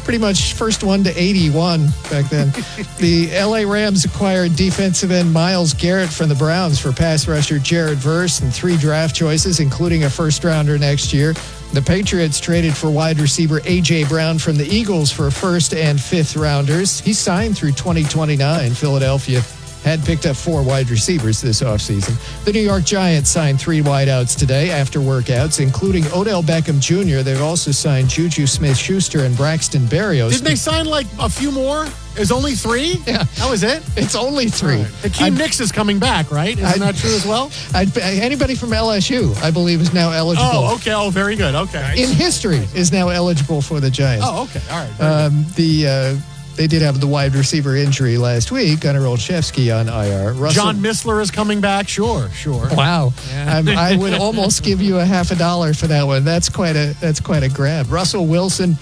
Speaker 2: pretty much first one to eighty-one back then. The L A Rams acquired defensive end Myles Garrett from the Browns for pass rusher Jared Verse and three draft choices, including a first-rounder next year. The Patriots traded for wide receiver A J. Brown from the Eagles for first and fifth rounders. He signed through twenty twenty-nine. Philadelphia had picked up four wide receivers this offseason. The New York Giants signed three wideouts today after workouts, including Odell Beckham Junior They've also signed Juju Smith-Schuster and Braxton Berrios.
Speaker 18: Didn't they sign like a few more? Is only three?
Speaker 2: Yeah.
Speaker 18: That was it?
Speaker 2: It's only three.
Speaker 18: Right. Hakeem Nicks is coming back, right? Isn't
Speaker 2: I'd,
Speaker 18: that true as well?
Speaker 2: I'd, anybody from L S U, I believe, is now eligible.
Speaker 18: Oh, okay. Oh, very good. Okay.
Speaker 2: In history, is now eligible for the Giants.
Speaker 18: Oh, okay. All right.
Speaker 2: Um, the... Uh, They did have the wide receiver injury last week. Gunnar Olszewski on I R. Russell,
Speaker 18: John Missler is coming back. Sure, sure.
Speaker 2: Wow, yeah. I would almost give you a half a dollar for that one. That's quite a that's quite a grab. Russell Wilson